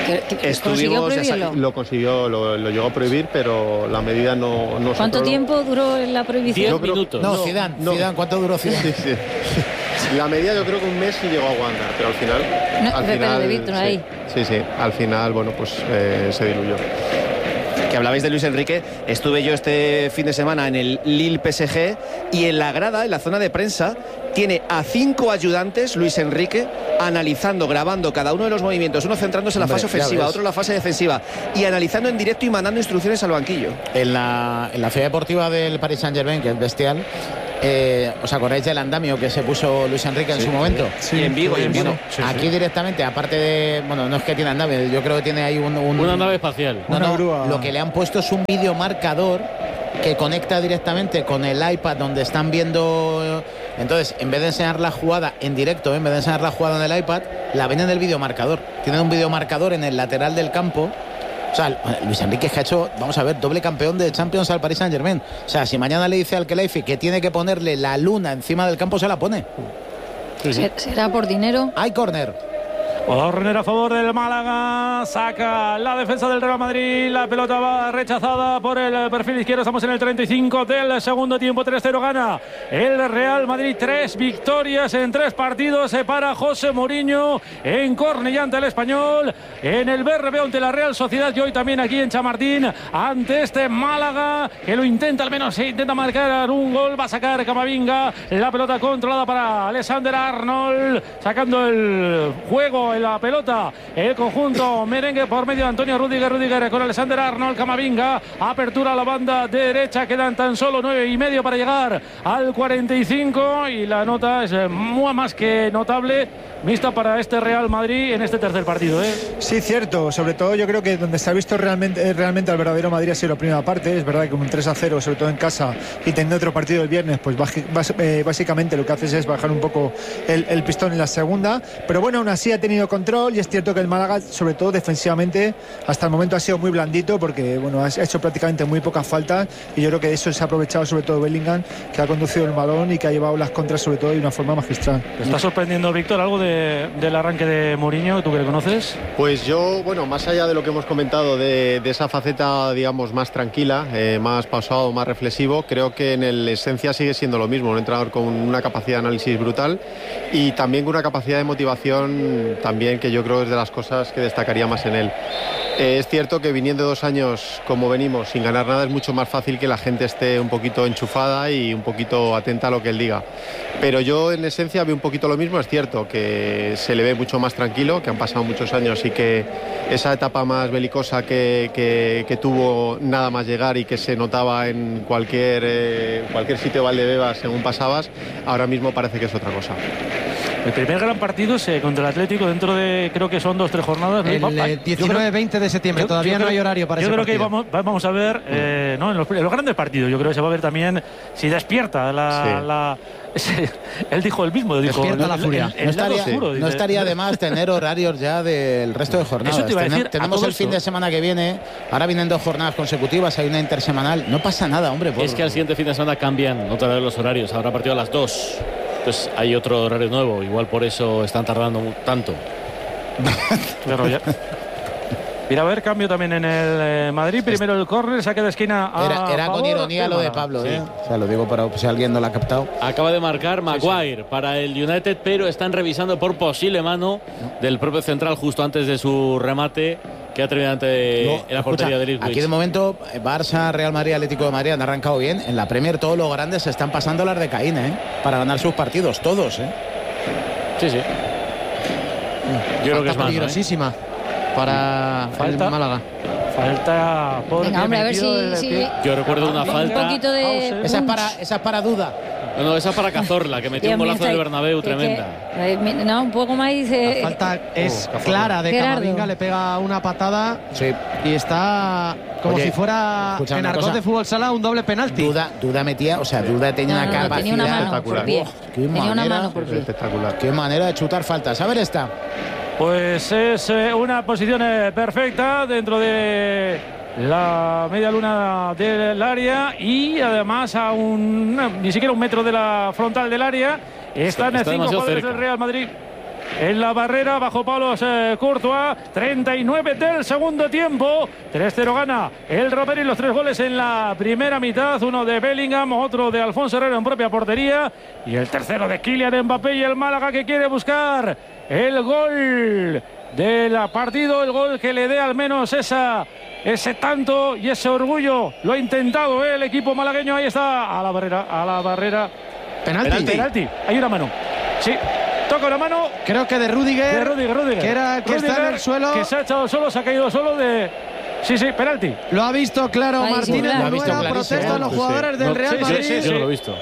Lo consiguió, lo llegó a prohibir, pero la medida no. ¿Cuánto tiempo duró la prohibición? 10 minutos. No, Zidane, ¿cuánto duró Zidane? Sí. La medida yo creo que un mes sí llegó a aguantar, pero al final. Al final, al final, bueno, pues se diluyó. que hablabais de Luis Enrique, estuve yo este fin de semana en el Lille PSG y en la grada, en la zona de prensa, tiene a 5 ayudantes Luis Enrique analizando, grabando cada uno de los movimientos, uno centrándose en la fase ofensiva, otro en la fase defensiva, y analizando en directo y mandando instrucciones al banquillo. En la ciudad deportiva del Paris Saint-Germain, que es bestial, ¿os acordáis del andamio que se puso Luis Enrique en su momento? Sí, en Vigo. Aquí directamente, aparte de... Bueno, no es que tiene andamio, yo creo que tiene ahí una nave espacial. Lo que le han puesto es un videomarcador que conecta directamente con el iPad donde están viendo. Entonces, en vez de enseñar la jugada en directo, en vez de enseñar la jugada en el iPad, la ven en el videomarcador. Tienen un videomarcador en el lateral del campo. O sea, Luis Enrique que ha hecho, vamos a ver, doble campeón de Champions al Paris Saint-Germain. O sea, si mañana le dice al Khelaifi que tiene que ponerle la luna encima del campo, se la pone. ¿Será por dinero? Hay córner. Córner a favor del Málaga, saca la defensa del Real Madrid, la pelota va rechazada por el perfil izquierdo, estamos en el 35 del segundo tiempo, 3-0 gana el Real Madrid, 3 victorias en 3 partidos, se para José Mourinho en córner ante el Español, en el Bernabéu ante la Real Sociedad y hoy también aquí en Chamartín ante este Málaga que lo intenta, al menos se intenta marcar un gol, va a sacar Camavinga, la pelota controlada para Alexander Arnold, sacando el juego en la pelota el conjunto merengue por medio de Antonio Rüdiger con Alexander Arnold, Camavinga, apertura a la banda derecha, quedan tan solo 9,5 para llegar al 45 y la nota es más que notable vista para este Real Madrid en este tercer partido, Sí, cierto, sobre todo yo creo que donde se ha visto realmente al verdadero Madrid ha sido la primera parte, es verdad que con un 3-0 sobre todo en casa y teniendo otro partido el viernes, pues básicamente lo que haces es bajar un poco el pistón en la segunda, pero bueno, aún así ha tenido control y es cierto que el Málaga, sobre todo defensivamente, hasta el momento ha sido muy blandito porque bueno, ha hecho prácticamente muy pocas faltas y yo creo que eso se ha aprovechado sobre todo Bellingham, que ha conducido el balón y que ha llevado las contras sobre todo de una forma magistral. ¿Te está sorprendiendo, Víctor, algo del arranque de Mourinho, tú que le conoces? Pues yo, bueno, más allá de lo que hemos comentado de esa faceta, digamos, más tranquila, más pausado, más reflexivo, creo que en esencia sigue siendo lo mismo, un entrenador con una capacidad de análisis brutal y también con una capacidad de motivación también que yo creo es de las cosas que destacaría más en él. Es cierto que viniendo 2 años como venimos sin ganar nada es mucho más fácil que la gente esté un poquito enchufada y un poquito atenta a lo que él diga, pero yo en esencia veo un poquito lo mismo. Es cierto que se le ve mucho más tranquilo, que han pasado muchos años y que esa etapa más belicosa que tuvo nada más llegar y que se notaba en cualquier sitio de Valdebebas según pasabas, ahora mismo parece que es otra cosa. El primer gran partido es contra el Atlético dentro de, creo que son 2-3 jornadas. El 19-20 de septiembre, todavía no hay horario para ese partido. Yo creo que vamos a ver, ¿no? en los grandes partidos, yo creo que se va a ver también si despierta él dijo el mismo. Despierta la furia. No estaría de más tener horarios ya del resto de jornadas. Eso te iba a decir, tenemos el fin de semana que viene, ahora vienen 2 jornadas consecutivas, hay una intersemanal, no pasa nada, hombre. Es que al siguiente fin de semana cambian otra vez los horarios, habrá partido a las 2. Pues hay otro horario nuevo, igual por eso están tardando tanto. Mira, a ver, cambio también en el Madrid. Primero el córner, saque de esquina. Era con ironía lo de Pablo, sí. O sea, lo digo para si alguien no lo ha captado. Acaba de marcar Maguire para el United, pero están revisando por posible mano del propio central justo antes de su remate, que ha terminado ante la portería de Ipswich. Aquí de momento Barça, Real Madrid, Atlético de Madrid han arrancado bien. En la Premier todos los grandes se están pasando las de Caín, para ganar sus partidos, todos, Sí. Yo creo que es peligrosísima para el Málaga. Falta por Venga, hombre, a ver si yo recuerdo una falta. Un poquito de esa es para duda. No, esa para Cazorla, que metió un golazo del Bernabéu tremenda. No, un poco más dice. La falta es clara de Camavinga, le pega una patada y está como si fuera en argot de fútbol sala un doble penalti. Duda metía, o sea, Duda tenía una capacidad tenía una mano por pie. Tenía una mano por pie. Espectacular. Qué manera de chutar faltas. A ver esta. Pues es una posición perfecta dentro de la media luna del área y además a ni siquiera 1 metro de la frontal del área. Están 5 jugadores del Real Madrid en la barrera bajo palos Courtois. 39 del segundo tiempo, 3-0 gana el Romero y los 3 goles en la primera mitad, uno de Bellingham, otro de Alfonso Herrera en propia portería y el tercero de Kylian Mbappé y el Málaga que quiere buscar el gol del partido, el gol que le dé al menos esa ese tanto y ese orgullo. Lo ha intentado el equipo malagueño. Ahí está, a la barrera. Penalti. Hay una mano. Sí. Toca una mano. Creo que de Rüdiger. Que era el que está en el suelo. Que se ha echado solo, se ha caído solo de... Sí, penalti. Lo ha visto claro Martínez Munuera. Protestan los jugadores del Real Madrid. Sí, yo lo he visto.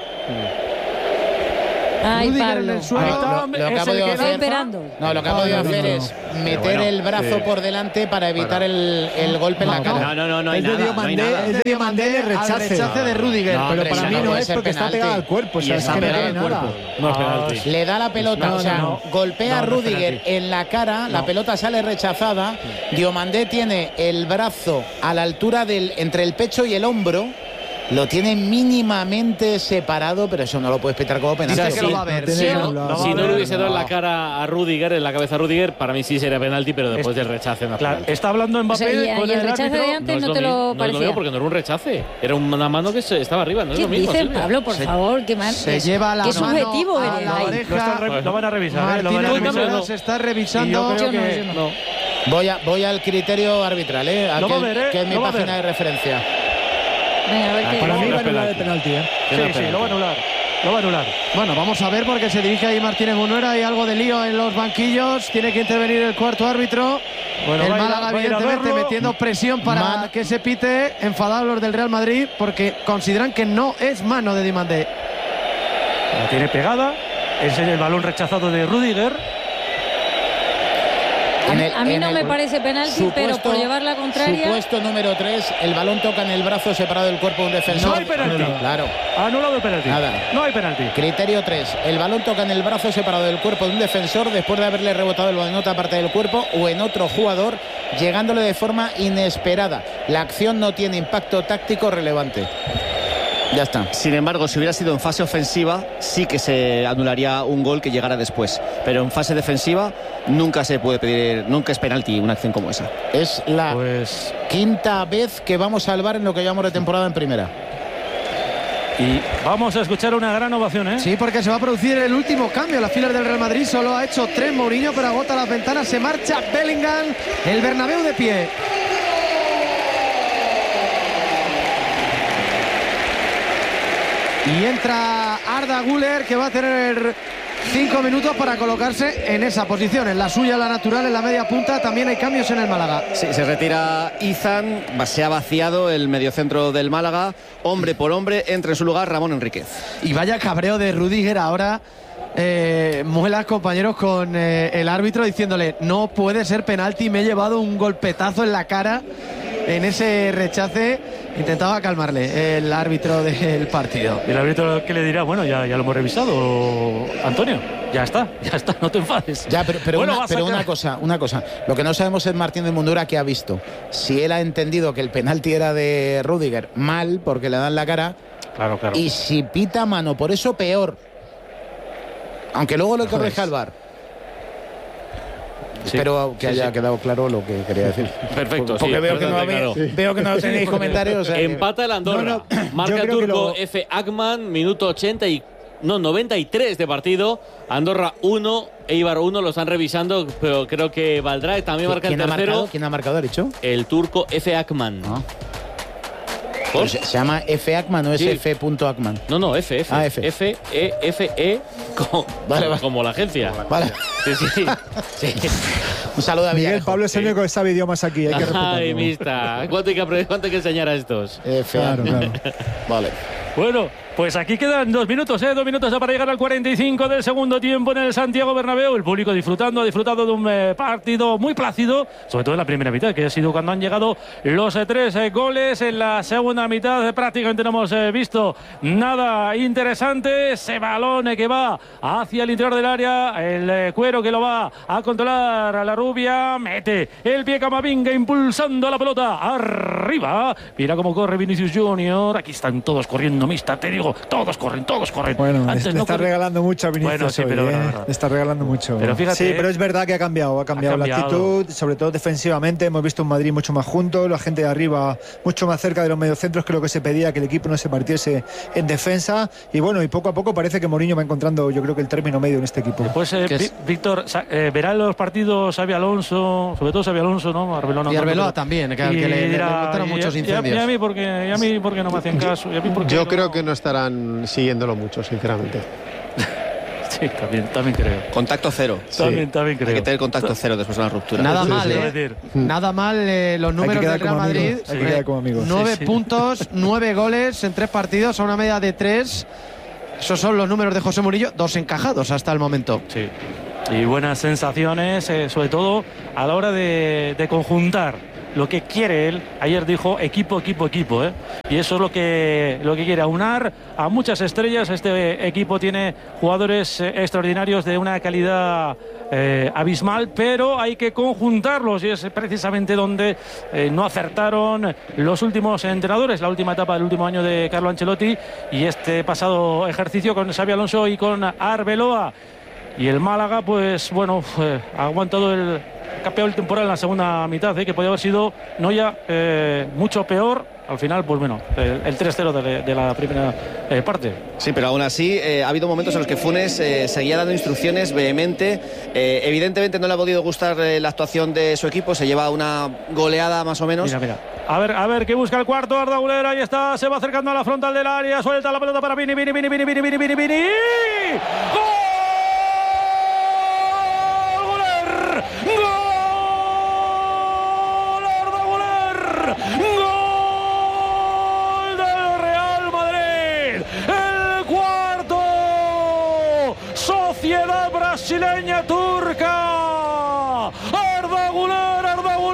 Ay, Pablo. Lo que ha podido hacer es meter el brazo por delante para evitar el golpe en la cara. No hay nada. Es de Diomandé el rechace de Rüdiger. Pero para mí no es porque está pegado al cuerpo. O sea, es que no tiene nada. No es penalti. Le da la pelota, golpea a Rüdiger en la cara, la pelota sale rechazada. Diomandé tiene el brazo a la altura entre el pecho y el hombro. Lo tiene mínimamente separado, pero eso no lo puedes petar como penalti. Que lo va a ver. Si no le hubiese dado en la cara a Rüdiger, en la cabeza a Rüdiger, para mí sí sería penalti, pero después del rechace no. Claro, está hablando Mbappé con el rechace árbitro. de antes no te lo parecía. No es lo mismo porque no era un rechace, era una mano que estaba arriba, no es lo mismo. ¿Qué dice Pablo, por favor? ¿Qué mal? Se lleva la ¿Qué mano subjetivo a eres la ahí? oreja. Lo van a revisar. Martínez se está revisando. Yo creo que no. Voy al criterio arbitral, que es mi página de referencia. Venga, a ver Para mí va a anular el penalti, Sí, lo va a anular. Bueno, vamos a ver porque se dirige ahí Martínez Munuera. Hay algo de lío en los banquillos. Tiene que intervenir el cuarto árbitro. Bueno, el Málaga, evidentemente, metiendo presión para que se pite. Enfadados los del Real Madrid porque consideran que no es mano de Diomandé. La tiene pegada. Es el balón rechazado de Rüdiger. A mí no me parece penalti, pero por llevar la contraria. Supuesto número 3, el balón toca en el brazo separado del cuerpo de un defensor. No hay penalti. Claro. Anulado el penalti. Nada. No hay penalti. Criterio 3, el balón toca en el brazo separado del cuerpo de un defensor después de haberle rebotado el balón en otra parte del cuerpo o en otro jugador, llegándole de forma inesperada. La acción no tiene impacto táctico relevante. Ya está. Sin embargo, si hubiera sido en fase ofensiva, sí que se anularía un gol que llegara después. Pero en fase defensiva nunca se puede pedir, nunca es penalti una acción como esa. Es la quinta vez que vamos al VAR en lo que llevamos de temporada en primera. Y vamos a escuchar una gran ovación, ¿eh? Sí, porque se va a producir el último cambio. Las filas del Real Madrid solo ha hecho 3 Mourinho, pero agota las ventanas. Se marcha Bellingham, el Bernabéu de pie. Y entra Arda Güler, que va a tener 5 minutos para colocarse en esa posición, en la suya, la natural, en la media punta. También hay cambios en el Málaga. Sí, se retira Izan, se ha vaciado el mediocentro del Málaga. Hombre por hombre, entra en su lugar Ramón Enríquez. Y vaya cabreo de Rüdiger ahora. Muelas, compañeros, con el árbitro diciéndole: no puede ser penalti, me he llevado un golpetazo en la cara en ese rechace. Intentaba calmarle el árbitro del partido. ¿Y el árbitro qué le dirá? Bueno, ya lo hemos revisado, Antonio. Ya está, no te enfades. Ya, pero bueno, una cosa. Lo que no sabemos es Martínez Munuera qué ha visto. Si él ha entendido que el penalti era de Rüdiger, mal, porque le dan la cara. Claro. Y si pita mano, por eso peor. Aunque luego lo corrija al VAR. Sí, espero que haya quedado claro lo que quería decir. Perfecto. Porque veo que no tenéis comentarios. O sea, empata el Andorra. Marca el turco Efe Akman, minuto 93 de partido. Andorra 1, Eibar 1, lo están revisando, pero creo que valdrá. También marca el tercero. ¿Quién ha marcado, ha dicho? El turco Efe Akman. Se llama F. Akman, no es F. Akman. No, F. Ah, F. F-E-F-E, como la agencia. Vale. Sí. Un saludo a Miguel. Pablo es el único que sabe idiomas aquí. Hay que Ay, mista. ¿Cuánto hay que enseñar a estos? Claro. Vale. Bueno, pues aquí quedan 2 minutos, 2 minutos para llegar al 45 del segundo tiempo en el Santiago Bernabéu. El público ha disfrutado de un partido muy plácido, sobre todo en la primera mitad, que ha sido cuando han llegado los 3 goles. En la segunda mitad prácticamente no hemos visto nada interesante. Ese balón que va hacia el interior del área, el Cuero que lo va a controlar a la rubia, mete el pie Camavinga impulsando la pelota arriba. Mira cómo corre Vinicius Junior. Aquí están todos corriendo, mista, te digo. todos corren. Bueno, Antes le está regalando mucho a Vinicius. Bueno, sí, pero le está regalando mucho. Pero fíjate, sí, pero es verdad que ha cambiado la actitud, sobre todo defensivamente. Hemos visto un Madrid mucho más junto, la gente de arriba mucho más cerca de los mediocentros, que lo que se pedía, que el equipo no se partiese en defensa. Y bueno, y poco a poco parece que Mourinho va encontrando, yo creo que el término medio en este equipo. Pues Víctor, verá los partidos Xabi Alonso, sobre todo Xabi Alonso, ¿no? Y Arbeloa también, que le montaron muchos incendios. Y a mí porque no me hacen caso. Yo creo que no estarán siguiéndolo mucho, sinceramente. Sí, también creo. Contacto cero. También creo. Hay que tener contacto cero después de la ruptura. Nada mal, Nada mal los números del Real Madrid. Hay que quedar como amigos. 9 puntos, 9 goles en 3 partidos, a una media de 3. Esos son los números de José Mourinho, 2 encajados hasta el momento. Sí. Y buenas sensaciones, sobre todo a la hora de conjuntar lo que quiere él. Ayer dijo equipo, y eso es lo que quiere, aunar a muchas estrellas. Este equipo tiene jugadores extraordinarios de una calidad abismal, pero hay que conjuntarlos, y es precisamente donde no acertaron los últimos entrenadores, la última etapa del último año de Carlo Ancelotti y este pasado ejercicio con Xabi Alonso y con Arbeloa. Y el Málaga, pues bueno, ha aguantado el campeón temporal en la segunda mitad, que podía haber sido no ya mucho peor. Al final, pues bueno, el 3-0 de la primera parte. Sí, pero aún así ha habido momentos en los que Funes seguía dando instrucciones vehemente. Evidentemente no le ha podido gustar la actuación de su equipo, se lleva una goleada más o menos. Mira. A ver, que busca el cuarto, Arda Güler, ahí está, se va acercando a la frontal del área, suelta la pelota para Vini. ¡Gol! Brasileña turca, Arda Güler,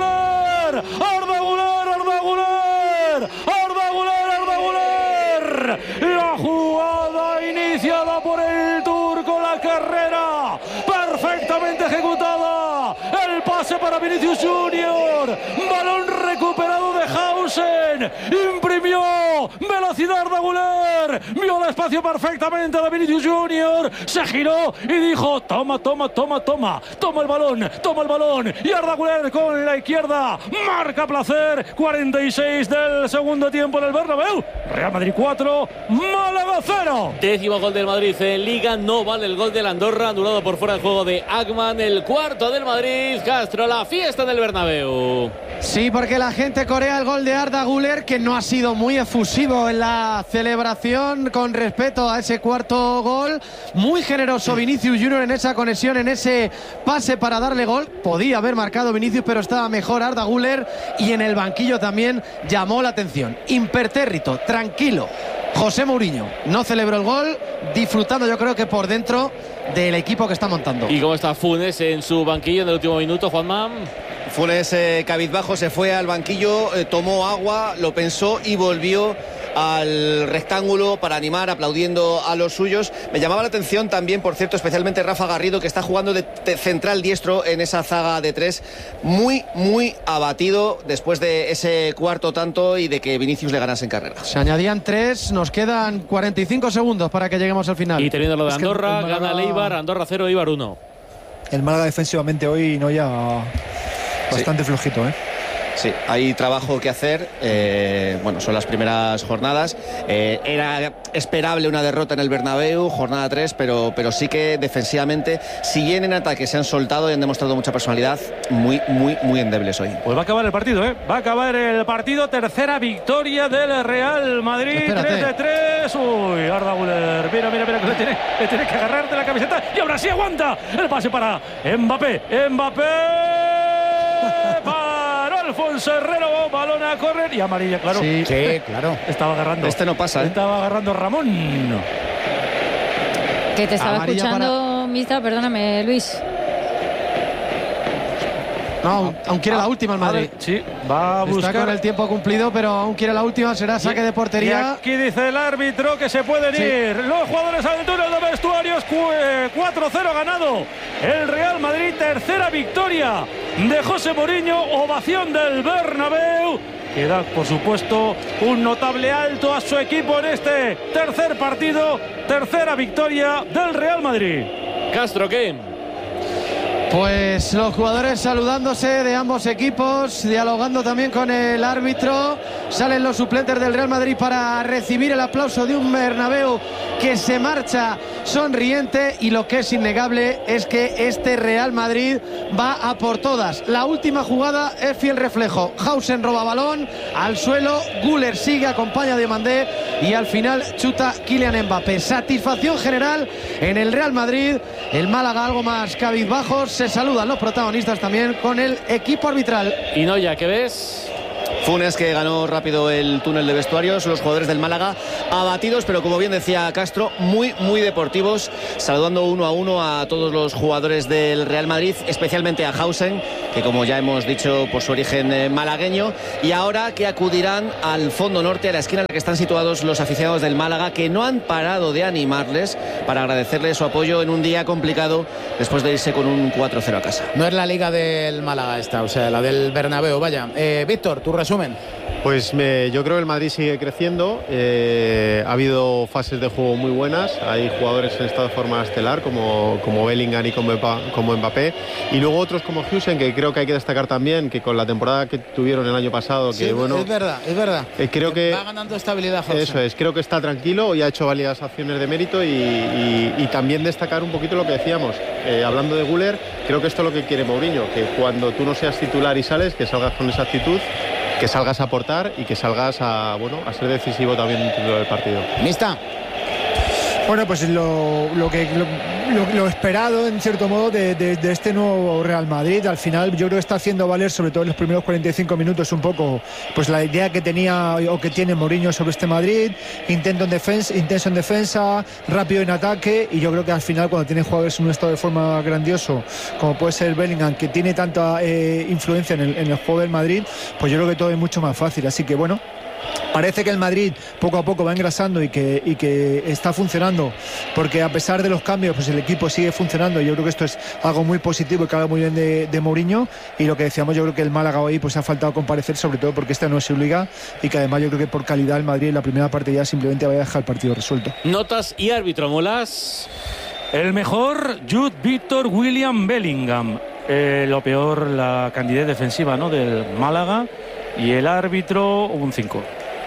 la jugada iniciada por el turco, la carrera perfectamente ejecutada, el pase para Vinicius Junior, balón recuperado de Hausen, imprimió velocidad Arda Güler, vio el espacio perfectamente de Vinicius Junior, se giró y dijo toma el balón, y Arda Güler con la izquierda marca placer. 46 del segundo tiempo en el Bernabéu. Real Madrid 4, Málaga 0. 10º gol del Madrid en Liga, no vale el gol del Andorra, anulado por fuera de juego de Agman. El cuarto del Madrid. Castro, la fiesta en el Bernabéu. Sí, porque la gente corea el gol de Arda Güler, que no ha sido muy efusivo en la celebración con respecto a ese cuarto gol. Muy generoso Vinicius Junior en esa conexión, en ese pase para darle gol. Podía haber marcado Vinicius, pero estaba mejor Arda Güler, y en el banquillo también llamó la atención. Impertérrito, tranquilo. José Mourinho no celebró el gol, disfrutando yo creo que por dentro del equipo que está montando. ¿Y cómo está Funes en su banquillo en el último minuto, Juanma? Funes cabizbajo se fue al banquillo, tomó agua, lo pensó y volvió al rectángulo para animar, aplaudiendo a los suyos. Me llamaba la atención también, por cierto, especialmente Rafa Garrido, que está jugando de central diestro en esa zaga de 3, muy abatido después de ese cuarto tanto y de que Vinicius le ganase en carrera. Se añadían 3, nos quedan 45 segundos para que lleguemos al final. Y teniendo lo de Andorra, gana el Eibar, Andorra 0, Eibar 1. El Málaga defensivamente hoy no ya bastante flojito, Sí, hay trabajo que hacer. Bueno, son las primeras jornadas. Era esperable una derrota en el Bernabéu, jornada 3, pero sí que defensivamente, si bien en ataque se han soltado y han demostrado mucha personalidad, muy endebles hoy. Pues va a acabar el partido, Va a acabar el partido. Tercera victoria del Real Madrid. Espérate. 3-3. Uy, Arda Güler. Mira, que le tiene que agarrar de la camiseta. Y ahora sí aguanta. El pase para Mbappé. Para Alfonso Herrero, balón a correr y amarilla, claro. Sí, claro. Estaba agarrando. Este no pasa, Estaba agarrando Ramón. Que te estaba Amarilla escuchando, Mista, perdóname, Luis. No, aún quiere la última el Madrid. Sí, va a buscar. Está con el tiempo cumplido, pero aún quiere la última. Será saque de portería. Y aquí dice el árbitro que se pueden ir los jugadores al túnel de vestuarios. 4-0 ganado el Real Madrid. Tercera victoria de José Mourinho. Ovación del Bernabéu. que da, por supuesto, un notable alto a su equipo en este tercer partido, tercera victoria del Real Madrid. Castro, ¿qué? Pues los jugadores saludándose de ambos equipos, dialogando también con el árbitro. Salen los suplentes del Real Madrid para recibir el aplauso de un Bernabéu que se marcha sonriente, y lo que es innegable es que este Real Madrid va a por todas. La última jugada es fiel reflejo. Hausen roba balón al suelo, Güler sigue, acompaña a Diomandé y al final chuta Kylian Mbappé. Satisfacción general en el Real Madrid. El Málaga algo más cabizbajos. Se saludan los protagonistas también con el equipo arbitral. Y Noya, ¿qué ves? Funes, que ganó rápido el túnel de vestuarios. Los jugadores del Málaga abatidos, pero como bien decía Castro, muy deportivos, saludando uno a uno a todos los jugadores del Real Madrid, especialmente a Hausen, que como ya hemos dicho, por su origen malagueño, y ahora que acudirán al fondo norte, a la esquina en la que están situados los aficionados del Málaga, que no han parado de animarles para agradecerles su apoyo en un día complicado después de irse con un 4-0 a casa. No es la liga del Málaga esta, o sea, la del Bernabéu, vaya. Víctor, tu resumen. Pues yo creo que el Madrid sigue creciendo. Ha habido fases de juego muy buenas. Hay jugadores en estado de forma estelar como Bellingham y como Mbappé. Y luego otros como Hausen, que creo que hay que destacar también, que con la temporada que tuvieron el año pasado, que sí, bueno, es verdad. Creo que va ganando estabilidad Hausen. Eso es, creo que está tranquilo y ha hecho varias acciones de mérito, y también destacar un poquito lo que decíamos. Hablando de Güler, creo que esto es lo que quiere Mourinho, que cuando tú no seas titular y sales, que salgas con esa actitud, que salgas a aportar y que salgas a ser decisivo también dentro del partido. ¿Lista? Bueno, pues lo esperado en cierto modo de este nuevo Real Madrid. Al final yo creo que está haciendo valer, sobre todo en los primeros 45 minutos, un poco pues la idea que tenía o que tiene Mourinho sobre este Madrid. Intenso en defensa, rápido en ataque, y yo creo que al final, cuando tiene jugadores en un estado de forma grandioso como puede ser Bellingham, que tiene tanta influencia en el juego del Madrid, pues yo creo que todo es mucho más fácil. Así que bueno, parece que el Madrid poco a poco va engrasando y que está funcionando, porque a pesar de los cambios, pues el equipo sigue funcionando. Yo creo que esto es algo muy positivo y que habla muy bien de Mourinho. Y lo que decíamos, yo creo que el Málaga hoy pues ha faltado comparecer, sobre todo porque esta no es su liga, y que además yo creo que por calidad el Madrid en la primera parte ya simplemente va a dejar el partido resuelto. Notas y árbitro, Molas. El mejor, Jude Victor William Bellingham. Lo peor, la candidez defensiva, ¿no?, del Málaga. Y el árbitro, un 5.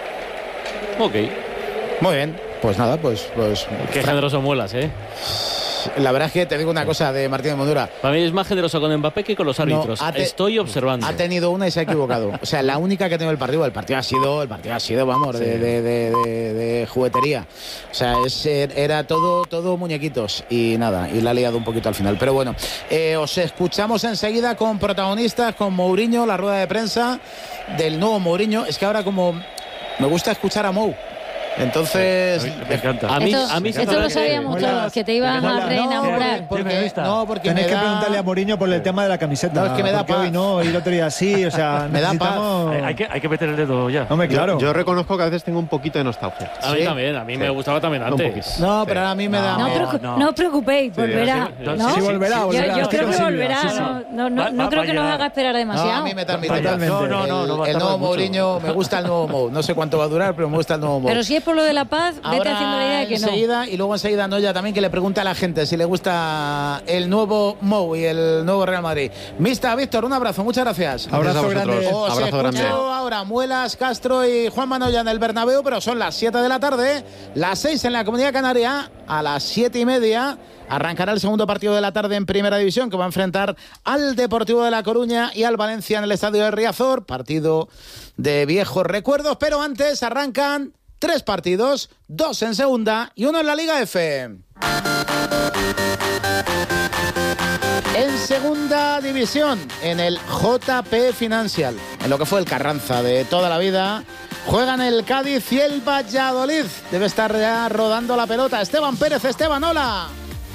Ok. Muy bien. Pues nada, pues qué generoso Muelas, ¿eh? La verdad es que te digo una cosa de Martín de Mondura. Para mí es más generoso con Mbappé que con los árbitros. No, estoy observando. Ha tenido una y se ha equivocado. O sea, la única que ha tenido el partido ha sido, vamos, sí, de juguetería. O sea, era todo muñequitos y nada, y la ha liado un poquito al final. Pero bueno, os escuchamos enseguida con protagonistas, con Mourinho, la rueda de prensa del nuevo Mourinho. Es que ahora, como me gusta escuchar a Mou, entonces, sí, me encanta. A mí esto lo sabíamos todos, que te ibas a reenamorar. Porque tenéis que preguntarle a Mourinho por el tema de la camiseta. No, es que me da paz. Hoy no, y el otro día sí, o sea, me da paz. Hay que meter el dedo ya. Hombre, claro. Yo reconozco que a veces tengo un poquito de nostalgia. A mí también, a mí me gustaba también antes. No, pero a mí me da... No os preocupéis, volverá. Sí, volverá. Yo creo que volverá. No creo que nos haga esperar demasiado. A mí me transmite. No. El nuevo Mourinho, me gusta el nuevo Mou. No sé cuánto va a durar, pero me gusta el nuevo Mou. Pero si es por lo de la paz, vete ahora haciendo la idea de que enseguida, no. Y luego enseguida Noya también, que le pregunta a la gente si le gusta el nuevo Mou y el nuevo Real Madrid. Mista, Víctor, un abrazo, muchas gracias. Abrazo grande. Abrazo grande. Ahora Muelas, Castro y Juan Manoya en el Bernabéu, pero son las 7 de la tarde, las 6 en la Comunidad Canaria. A las 7:30 arrancará el segundo partido de la tarde en Primera División, que va a enfrentar al Deportivo de La Coruña y al Valencia en el Estadio de Riazor. Partido de viejos recuerdos, pero antes arrancan 3 partidos, 2 en segunda y 1 en la Liga F. En segunda división, en el JP Financial, en lo que fue el Carranza de toda la vida, juegan el Cádiz y el Valladolid. Debe estar ya rodando la pelota Esteban Pérez. Esteban, hola.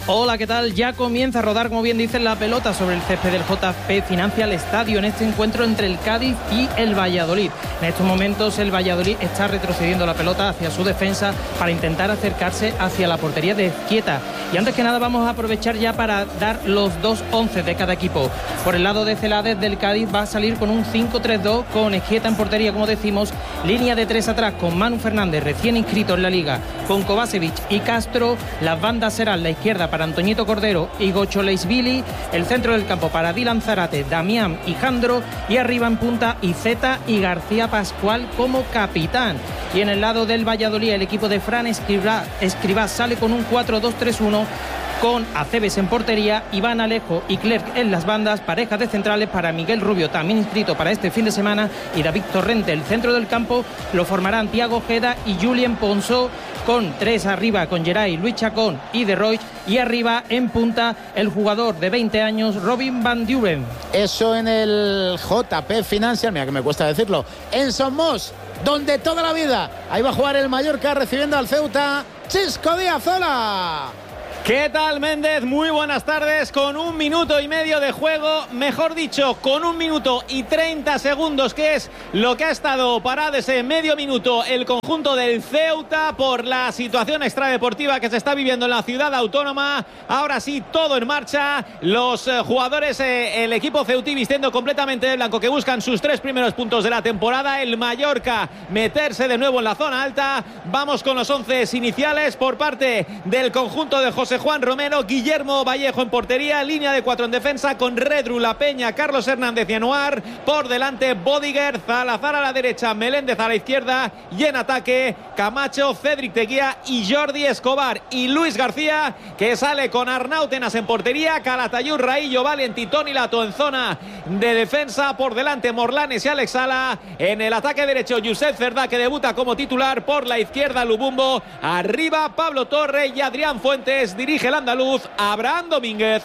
Hola, ¿qué tal? Ya comienza a rodar, como bien dicen, la pelota sobre el césped del JP Financial Estadio en este encuentro entre el Cádiz y el Valladolid. En estos momentos el Valladolid está retrocediendo la pelota hacia su defensa para intentar acercarse hacia la portería de Ezquieta. Y antes que nada vamos a aprovechar ya para dar los 2 once de cada equipo. Por el lado de Celades del Cádiz va a salir con un 5-3-2 con Ezquieta en portería, como decimos, línea de 3 atrás con Manu Fernández, recién inscrito en la Liga, con Kovacevic y Castro. Las bandas serán la izquierda para Antoñito Cordero y Gocho Leisvili, el centro del campo para Dylan Zarate, Damián y Jandro, y arriba en punta Iceta y García Pascual como capitán. Y en el lado del Valladolid el equipo de Fran Escribá sale con un 4-2-3-1 con Aceves en portería, Iván Alejo y Clerc en las bandas, parejas de centrales para Miguel Rubio, también inscrito para este fin de semana, y David Torrente. El centro del campo lo formarán Thiago Ojeda y Julien Ponsó, con 3 arriba con Geray, Luis Chacón y De Roy, y arriba en punta el jugador de 20 años Robin Van Duren. Eso en el JP Financial, mira que me cuesta decirlo, en Somos, donde toda la vida. Ahí va a jugar el Mallorca recibiendo al Ceuta, Chisco Díaz. Hola. ¿Qué tal, Méndez? Muy buenas tardes. Con 1 minuto y medio de juego, mejor dicho, con 1 minuto y 30 segundos, que es lo que ha estado parado ese medio minuto el conjunto del Ceuta por la situación extradeportiva que se está viviendo en la ciudad autónoma. Ahora sí, todo en marcha. Los jugadores, el equipo ceutí vistiendo completamente de blanco, que buscan sus 3 primeros puntos de la temporada. El Mallorca meterse de nuevo en la zona alta. Vamos con los 11 iniciales por parte del conjunto de José Juan Romero. Guillermo Vallejo en portería, línea de 4 en defensa con Redru, La Peña, Carlos Hernández y Anuar. Por delante Bodiger, Salazar a la derecha, Meléndez a la izquierda, y en ataque Camacho, Cédric Teguía y Jordi Escobar. Y Luis García, que sale con Arnautenas en portería, Calatayud, Raillo, Valenti, Toni Lato en zona de defensa. Por delante Morlanes y Alex Sala. En el ataque derecho Josep Cerdá, que debuta como titular. Por la izquierda Lubumbo. Arriba Pablo Torre y Adrián Fuentes. Dirige el andaluz Abraham Domínguez.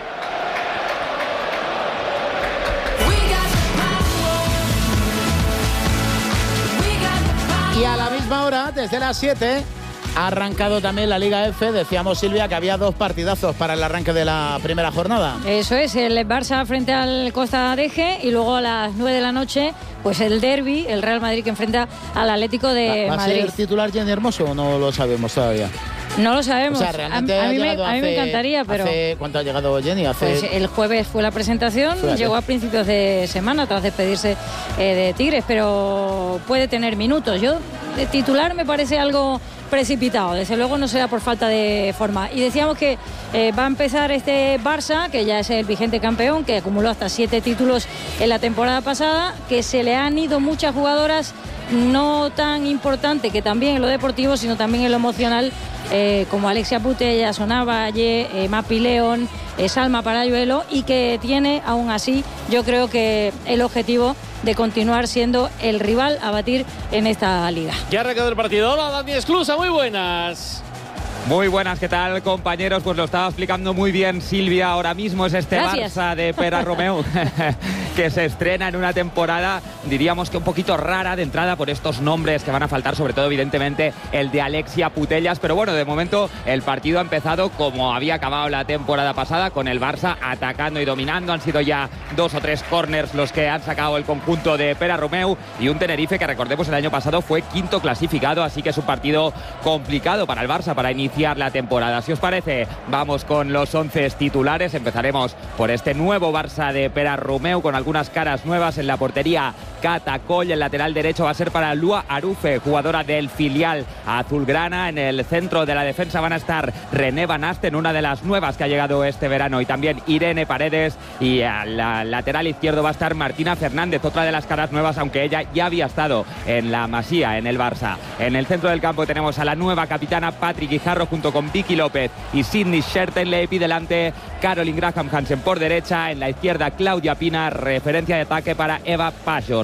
Y a la misma hora, desde las 7, ha arrancado también la Liga F. Decíamos, Silvia, que había 2 partidazos para el arranque de la primera jornada. Eso es, el Barça frente al Costa Adeje, y luego a las 9 de la noche, pues el derbi, el Real Madrid, que enfrenta al Atlético de Madrid. ¿Va a ser titular Jenny Hermoso o no lo sabemos todavía? No lo sabemos. O sea, realmente a mí me encantaría, pero... ¿Cuánto ha llegado Jenny? Pues el jueves fue la presentación, llegó a principios de semana tras despedirse de Tigres, pero puede tener minutos. Yo, de titular, me parece algo precipitado, desde luego no será por falta de forma. Y decíamos que va a empezar este Barça, que ya es el vigente campeón, que acumuló hasta 7 títulos en la temporada pasada, que se le han ido muchas jugadoras, no tan importante que también en lo deportivo, sino también en lo emocional, como Alexia Putellas, Sonavalle, Mapi León, Salma Parayuelo, y que tiene aún así, yo creo que el objetivo de continuar siendo el rival a batir en esta liga. Ya ha arrancado el partido. Hola, Dani Esclusa, muy buenas. Muy buenas, ¿qué tal, compañeros? Pues lo estaba explicando muy bien Silvia. Ahora mismo es este Gracias. Barça de Pere Romeu que se estrena en una temporada, diríamos que un poquito rara de entrada por estos nombres que van a faltar, sobre todo evidentemente el de Alexia Putellas. Pero bueno, de momento el partido ha empezado como había acabado la temporada pasada, con el Barça atacando y dominando. Han sido ya 2 o 3 corners los que han sacado el conjunto de Pere Romeu, y un Tenerife que, recordemos, el año pasado fue 5º clasificado, así que es un partido complicado para el Barça para iniciar la temporada. Si os parece, vamos con los 11 titulares. Empezaremos por este nuevo Barça de Pere Romeu, con algunas caras nuevas. En la portería, Cata Coll. El lateral derecho va a ser para Lua Arufe, jugadora del filial azulgrana. En el centro de la defensa van a estar René Van Asten, una de las nuevas que ha llegado este verano, y también Irene Paredes. Y al lateral izquierdo va a estar Martina Fernández, otra de las caras nuevas, aunque ella ya había estado en la Masía, en el Barça. En el centro del campo tenemos a la nueva capitana Patrick Guijarro, junto con Vicky López y Sydney Schertenleip, y delante Caroline Graham Hansen por derecha. En la izquierda, Claudia Pina, referencia de ataque para Eva Pajor.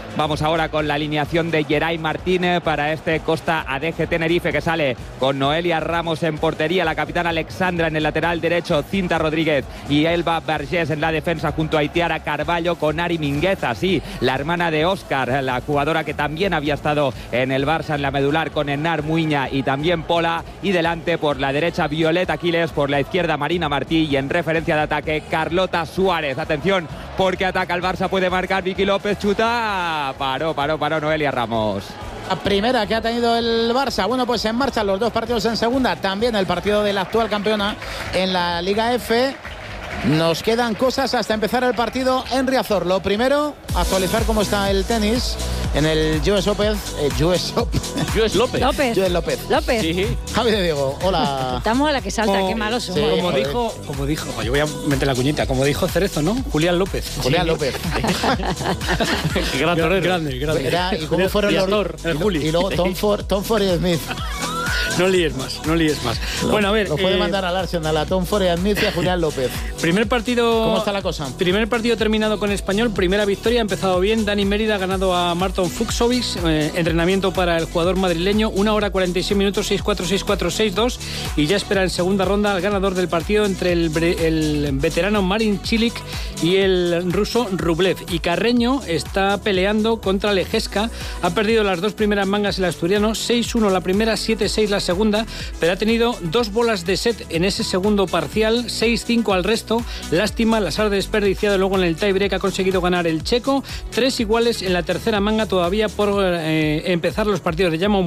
Vamos ahora con la alineación de Geray Martínez para este Costa Adeje Tenerife, que sale con Noelia Ramos en portería, la capitana Alexandra en el lateral derecho, Cinta Rodríguez y Elba Vergés en la defensa junto a Itiara Carballo, con Ari Mingueza, sí, la hermana de Óscar, la jugadora que también había estado en el Barça en la medular, con Enar Muiña y también Pola, y delante por la derecha Violeta Aquiles, por la izquierda Marina Martí y en referencia de ataque Carlota Suárez. Atención, porque ataca el Barça, puede marcar Vicky López, chuta, paró Noelia Ramos. La primera que ha tenido el Barça. Bueno, pues en marcha los dos partidos en segunda, también el partido de la actual campeona en la Liga F. Nos quedan cosas hasta empezar el partido en Riazor. Lo primero, actualizar cómo está el tenis en el US Open. US López. Sí. Javi de Diego, hola. Estamos a la que salta, qué malos somos. Como dijo, yo voy a meter la cuñita, como dijo Cerezo, ¿no? Julián López. López. Gran torero. Grande. ¿Y cómo fueron el Juli. Y luego Tom Ford y Smith. No líes más. Bueno, a ver. Lo puede mandar al Arsenal, a Tom Ford y a Smith y a Julián López. Primer partido. ¿Cómo está la cosa? Primer partido terminado con Español, primera victoria, ha empezado bien. Dani Mérida ha ganado a Marton Fucsovic. Entrenamiento para el jugador madrileño, 1 hora 46 minutos, 6-4, 6-4, 6-2. Y ya espera en segunda ronda al ganador del partido entre el veterano Marin Cilic y el ruso Rublev. Y Carreño está peleando contra Lejeska. Ha perdido las dos primeras mangas el asturiano, 6-1 la primera, 7-6 la segunda, pero ha tenido 2 bolas de set en ese segundo parcial, 6-5 al resto. Lástima, las ha desperdiciado. Luego en el tiebreak ha conseguido ganar el checo, 3 iguales en la tercera manga, todavía por empezar los partidos. Le llamo